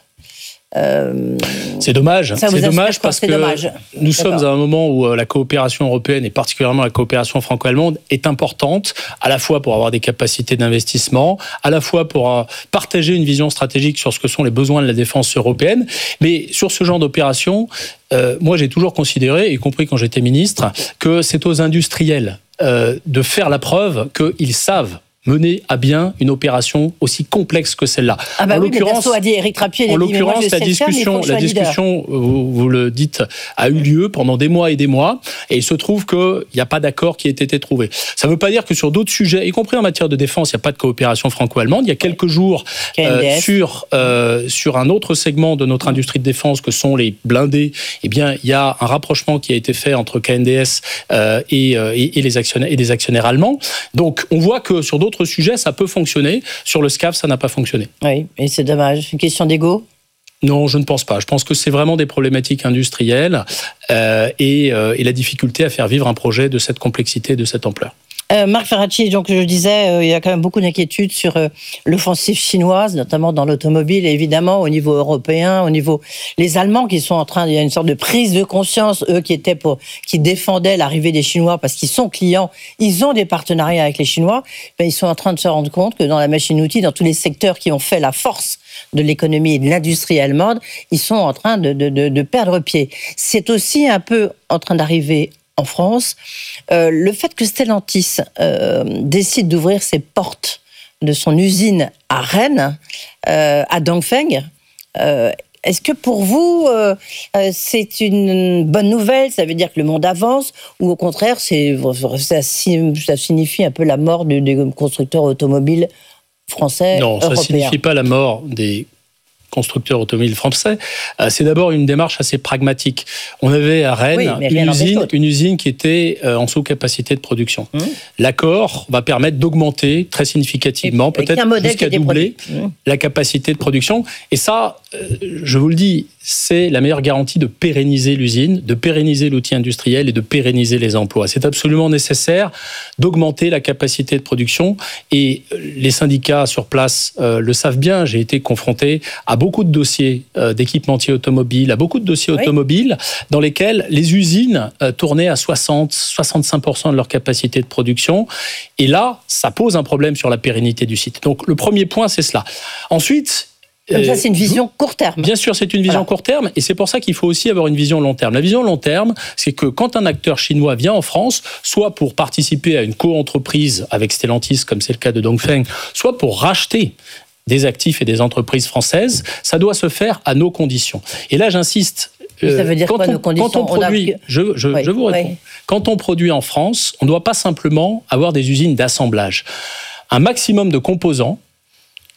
[SPEAKER 2] Euh, c'est dommage, c'est dommage parce que dommage. nous D'accord. sommes à un moment où la coopération européenne et particulièrement la coopération franco-allemande est importante, à la fois pour avoir des capacités d'investissement, à la fois pour partager une vision stratégique sur ce que sont les besoins de la défense européenne, mais sur ce genre d'opération, euh, moi j'ai toujours considéré, y compris quand j'étais ministre, que c'est aux industriels euh, de faire la preuve qu'ils savent mener à bien une opération aussi complexe que celle-là.
[SPEAKER 21] Ah bah en oui, l'occurrence, a dit Éric Trappier,
[SPEAKER 2] en l'occurrence, la discussion, faire, la discussion, vous, vous le dites, a eu lieu pendant des mois et des mois, et il se trouve qu'il n'y a pas d'accord qui ait été trouvé. Ça ne veut pas dire que sur d'autres sujets, y compris en matière de défense, il n'y a pas de coopération franco-allemande. Il y a quelques jours, euh, sur euh, sur un autre segment de notre industrie de défense que sont les blindés, eh bien, il y a un rapprochement qui a été fait entre K N D S euh, et, et, et les actionnaires et des actionnaires allemands. Donc, on voit que sur d'autres sujets, ça peut fonctionner. Sur le SCAF, ça n'a pas fonctionné.
[SPEAKER 21] Oui, et c'est dommage. Une question d'ego ?
[SPEAKER 2] Non, je ne pense pas. Je pense que c'est vraiment des problématiques industrielles euh, et, euh, et la difficulté à faire vivre un projet de cette complexité, de cette ampleur.
[SPEAKER 21] Euh, Marc Ferracci, donc je le disais, euh, il y a quand même beaucoup d'inquiétudes sur euh, l'offensive chinoise, notamment dans l'automobile, et évidemment au niveau européen, au niveau les Allemands qui sont en train, il y a une sorte de prise de conscience, eux qui étaient pour, qui défendaient l'arrivée des Chinois parce qu'ils sont clients, ils ont des partenariats avec les Chinois, ben, ils sont en train de se rendre compte que dans la machine-outil, dans tous les secteurs qui ont fait la force de l'économie et de l'industrie allemande, ils sont en train de, de, de, de perdre pied. C'est aussi un peu en train d'arriver en France, euh, le fait que Stellantis euh, décide d'ouvrir ses portes de son usine à Rennes, euh, à Dongfeng, euh, est-ce que pour vous, euh, c'est une bonne nouvelle ? Ça veut dire que le monde avance ? Ou au contraire, c'est, ça, ça signifie un peu la mort des, des constructeurs automobiles français,
[SPEAKER 2] non,
[SPEAKER 21] européens ?
[SPEAKER 2] Ça ne signifie pas la mort des constructeurs automobiles français, c'est d'abord une démarche assez pragmatique. On avait à Rennes oui, une, usine, une usine qui était en sous-capacité de production. Mmh. L'accord va permettre d'augmenter très significativement, et, peut-être jusqu'à doubler mmh. la capacité de production. Et ça, je vous le dis, c'est la meilleure garantie de pérenniser l'usine, de pérenniser l'outil industriel et de pérenniser les emplois. C'est absolument nécessaire d'augmenter la capacité de production. Et les syndicats sur place euh, le savent bien. J'ai été confronté à beaucoup de dossiers euh, d'équipementiers automobiles, à beaucoup de dossiers oui. automobiles dans lesquels les usines euh, tournaient à soixante à soixante-cinq pour cent de leur capacité de production. Et là, ça pose un problème sur la pérennité du site. Donc, le premier point, c'est cela. Ensuite,
[SPEAKER 21] Comme ça, c'est une vision court terme.
[SPEAKER 2] Bien sûr, c'est une vision voilà. court terme, et c'est pour ça qu'il faut aussi avoir une vision long terme. La vision long terme, c'est que quand un acteur chinois vient en France, soit pour participer à une co-entreprise avec Stellantis, comme c'est le cas de Dongfeng, soit pour racheter des actifs et des entreprises françaises, ça doit se faire à nos conditions. Et là, j'insiste.
[SPEAKER 21] Ça veut dire
[SPEAKER 2] quand
[SPEAKER 21] quoi,
[SPEAKER 2] on,
[SPEAKER 21] nos conditions
[SPEAKER 2] quand on produit, a... je, je, oui, je vous réponds. Oui. Quand on produit en France, on ne doit pas simplement avoir des usines d'assemblage. Un maximum de composants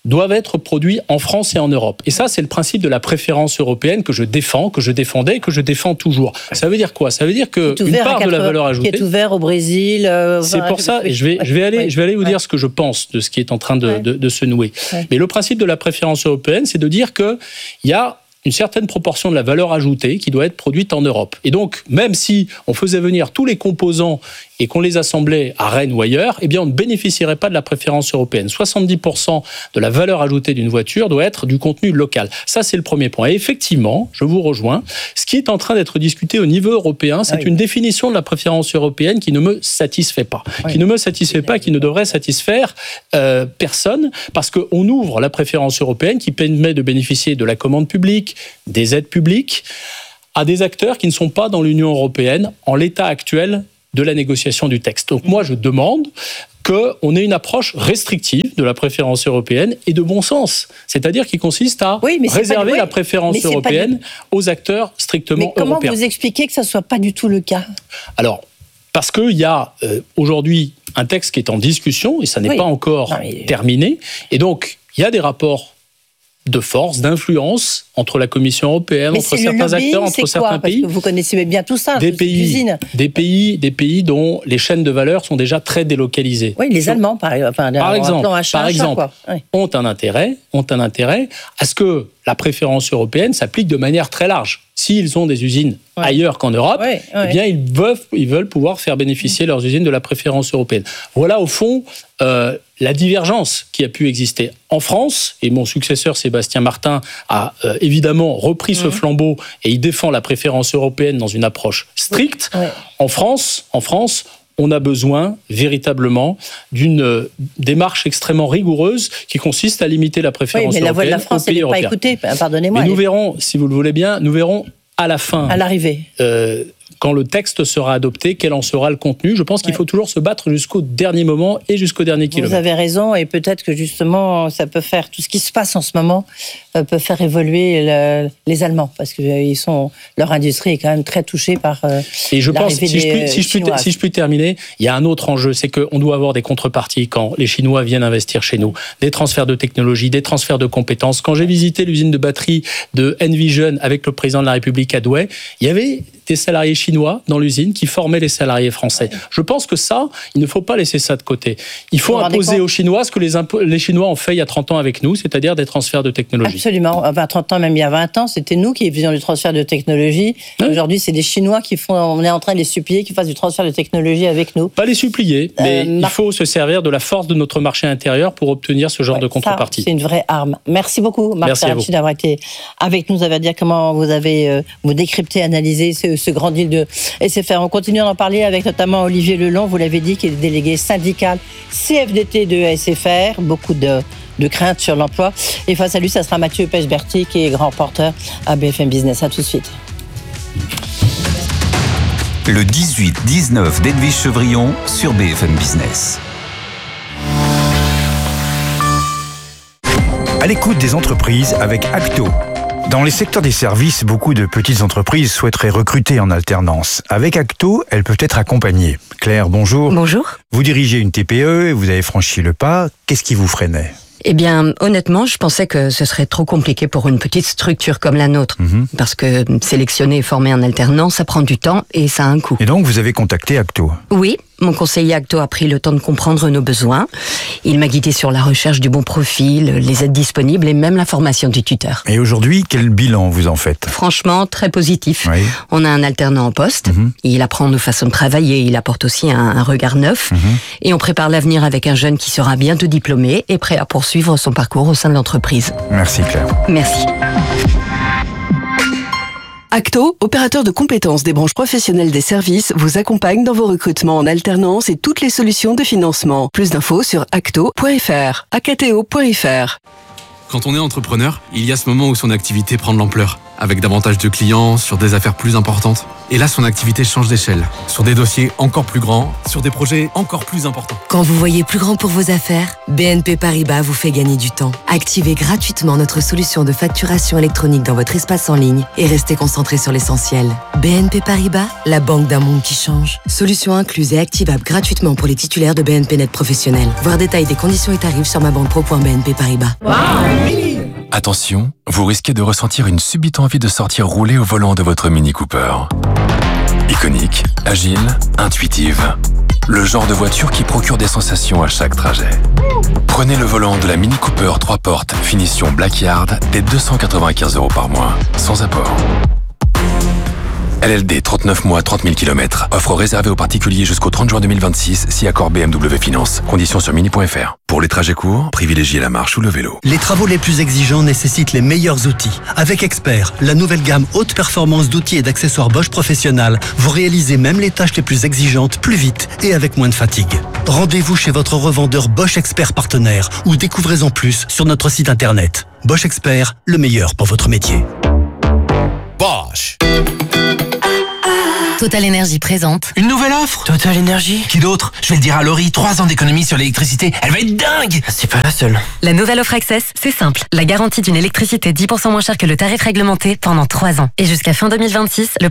[SPEAKER 2] doivent être produits en France et en Europe. Et ça, c'est le principe de la préférence européenne que je défends, que je défendais, que je défends toujours. Ça veut dire quoi? Ça veut dire que une part de la valeur ajoutée...
[SPEAKER 21] Qui est ouvert au Brésil... Euh,
[SPEAKER 2] c'est pour ça, et je vais, je vais aller, je vais aller vous dire ce que je pense de ce qui est en train de, ouais. de, de se nouer. Ouais. Mais le principe de la préférence européenne, c'est de dire qu'il y a une certaine proportion de la valeur ajoutée qui doit être produite en Europe. Et donc, même si on faisait venir tous les composants et qu'on les assemblait à Rennes ou ailleurs, eh bien, on ne bénéficierait pas de la préférence européenne. soixante-dix pour cent de la valeur ajoutée d'une voiture doit être du contenu local. Ça, c'est le premier point. Et effectivement, je vous rejoins, ce qui est en train d'être discuté au niveau européen, c'est ah oui. une définition de la préférence européenne qui ne me satisfait pas. Oui. Qui ne me satisfait pas, qui ne devrait satisfaire euh, personne, parce qu'on ouvre la préférence européenne qui permet de bénéficier de la commande publique, des aides publiques, à des acteurs qui ne sont pas dans l'Union européenne en l'état actuel de la négociation du texte. Donc moi, je demande qu'on ait une approche restrictive de la préférence européenne et de bon sens. C'est-à-dire qui consiste à oui, réserver du... la préférence européenne du... aux acteurs strictement
[SPEAKER 21] mais comment
[SPEAKER 2] européens.
[SPEAKER 21] Comment vous expliquez que ça ne soit pas du tout le cas?
[SPEAKER 2] Alors, parce qu'il y a euh, aujourd'hui un texte qui est en discussion et ça n'est oui. pas encore non, mais... terminé. Et donc, il y a des rapports de force, d'influence entre la Commission européenne,
[SPEAKER 21] mais
[SPEAKER 2] entre certains
[SPEAKER 21] lobbying,
[SPEAKER 2] acteurs, entre certains
[SPEAKER 21] quoi
[SPEAKER 2] pays.
[SPEAKER 21] Parce que vous connaissez bien tout ça.
[SPEAKER 2] Des pays, des pays, des pays dont les chaînes de valeur sont déjà très délocalisées.
[SPEAKER 21] Oui, les Allemands, par, enfin,
[SPEAKER 2] par exemple,
[SPEAKER 21] achat,
[SPEAKER 2] par exemple
[SPEAKER 21] achat, quoi. Oui.
[SPEAKER 2] ont un intérêt, ont un intérêt à ce que la préférence européenne s'applique de manière très large. S'ils ont des usines ouais. ailleurs qu'en Europe, ouais, ouais. eh bien ils veulent, ils veulent pouvoir faire bénéficier leurs usines de la préférence européenne. Voilà au fond euh, la divergence qui a pu exister en France. Et mon successeur Sébastien Martin a euh, évidemment repris mmh. ce flambeau et il défend la préférence européenne dans une approche stricte. Ouais. En France, en France. On a besoin véritablement d'une démarche extrêmement rigoureuse qui consiste à limiter la préférence européenne.
[SPEAKER 21] Oui, mais la voix de la France, elle n'est pas écoutée, pardonnez-moi.
[SPEAKER 2] Mais nous verrons, si vous le voulez bien, nous verrons à la fin.
[SPEAKER 21] À l'arrivée.
[SPEAKER 2] Euh, quand le texte sera adopté, quel en sera le contenu. Je pense qu'il ouais. faut toujours se battre jusqu'au dernier moment et jusqu'au dernier kilomètre.
[SPEAKER 21] Vous avez raison, et peut-être que justement, ça peut faire, tout ce qui se passe en ce moment, euh, peut faire évoluer le, les Allemands, parce que euh, ils sont, leur industrie est quand même très touchée par euh,
[SPEAKER 2] et je pense, si je, puis, si, je puis,
[SPEAKER 21] si
[SPEAKER 2] je puis terminer, il y a un autre enjeu, c'est qu'on doit avoir des contreparties quand les Chinois viennent investir chez nous. Des transferts de technologie, des transferts de compétences. Quand j'ai visité l'usine de batterie de Envision avec le président de la République à Douai, il y avait des salariés chinois dans l'usine qui formaient les salariés français. Je pense que ça, il ne faut pas laisser ça de côté. Il faut imposer aux Chinois ce que les, impo- les Chinois ont fait il y a trente ans avec nous, c'est-à-dire des transferts de technologie.
[SPEAKER 21] Absolument. Enfin, trente ans, même il y a vingt ans, c'était nous qui faisions du transfert de technologie. Oui. Aujourd'hui, c'est des Chinois qui font, on est en train de les supplier qu'ils fassent du transfert de technologie avec nous.
[SPEAKER 2] Pas les supplier, mais euh, il faut se servir de la force de notre marché intérieur pour obtenir ce genre ouais, de contrepartie.
[SPEAKER 21] Ça, c'est une vraie arme. Merci beaucoup, Marc Ferracci, d'avoir été avec nous. Ça va dire comment vous avez euh, vous décrypté, analysé ce, ce grand deal de S F R. On continue d'en parler avec notamment Olivier Lelon, vous l'avez dit, qui est le délégué syndical C F D T de S F R. Beaucoup de, de craintes sur l'emploi. Et face à lui, ça sera Mathieu Pechberti, qui est grand porteur à B F M Business. À tout de suite.
[SPEAKER 11] Le dix-huit dix-neuf d'Edwige Chevrillon sur B F M Business.
[SPEAKER 3] À l'écoute des entreprises avec Acto. Dans les secteurs des services, beaucoup de petites entreprises souhaiteraient recruter en alternance. Avec Acto, elles peuvent être accompagnées. Claire, bonjour.
[SPEAKER 7] Bonjour.
[SPEAKER 3] Vous dirigez une T P E et vous avez franchi le pas. Qu'est-ce qui vous freinait ?
[SPEAKER 7] Eh bien, honnêtement, je pensais que ce serait trop compliqué pour une petite structure comme la nôtre. Mmh. Parce que sélectionner et former en alternance, ça prend du temps et ça a un coût.
[SPEAKER 3] Et donc, vous avez contacté Acto ?
[SPEAKER 7] Oui, mon conseiller Acto a pris le temps de comprendre nos besoins. Il m'a guidé sur la recherche du bon profil, les aides disponibles et même la formation du tuteur.
[SPEAKER 3] Et aujourd'hui, quel bilan vous en faites ?
[SPEAKER 7] Franchement, très positif. Oui. On a un alternant en poste. Mmh. Il apprend nos façons de travailler. Il apporte aussi un, un regard neuf. Mmh. Et on prépare l'avenir avec un jeune qui sera bientôt diplômé et prêt à poursuivre son parcours au sein de l'entreprise.
[SPEAKER 3] Merci Claire.
[SPEAKER 7] Merci.
[SPEAKER 9] Acto, opérateur de compétences des branches professionnelles des services, vous accompagne dans vos recrutements en alternance et toutes les solutions de financement. Plus d'infos sur acto point f r, acto point f r.
[SPEAKER 13] Quand on est entrepreneur, il y a ce moment où son activité prend de l'ampleur.
[SPEAKER 4] avec davantage de clients, sur des affaires plus importantes. Et là, son activité change d'échelle, sur des dossiers encore plus grands, sur des projets encore plus importants.
[SPEAKER 8] Quand vous voyez plus grand pour vos affaires, B N P Paribas vous fait gagner du temps. Activez gratuitement notre solution de facturation électronique dans votre espace en ligne et restez concentré sur l'essentiel. B N P Paribas, la banque d'un monde qui change. Solution incluse et activable gratuitement pour les titulaires de B N P Net Professionnel. Voir détails des conditions et tarifs sur ma banque pro point b n p paribas. Wow.
[SPEAKER 13] Attention, vous risquez de ressentir une subite envie de sortir rouler au volant de votre Mini Cooper. Iconique, agile, intuitive. Le genre de voiture qui procure des sensations à chaque trajet. Prenez le volant de la Mini Cooper trois portes, finition Blackyard, dès deux cent quatre-vingt-quinze euros par mois, sans apport. L L D, trente-neuf mois, trente mille kilomètres. Offre réservée aux particuliers jusqu'au trente juin deux mille vingt-six, si accord B M W Finance. Conditions sur mini point f r. Pour les trajets courts, privilégiez la marche ou le vélo.
[SPEAKER 14] Les travaux les plus exigeants nécessitent les meilleurs outils. Avec Expert, la nouvelle gamme haute performance d'outils et d'accessoires Bosch Professionnal, vous réalisez même les tâches les plus exigeantes plus vite et avec moins de fatigue. Rendez-vous chez votre revendeur Bosch Expert partenaire ou découvrez en plus sur notre site internet. Bosch Expert, le meilleur pour votre métier.
[SPEAKER 6] Bosch.
[SPEAKER 15] Total Energy présente.
[SPEAKER 17] Une nouvelle offre Total Energy. Qui d'autre? Je vais le dire à Laurie, trois ans d'économie sur l'électricité. Elle va être dingue. C'est pas la seule.
[SPEAKER 15] La nouvelle offre Access, c'est simple. La garantie d'une électricité dix pour cent moins chère que le tarif réglementé pendant trois ans. Et jusqu'à fin deux mille vingt-six, le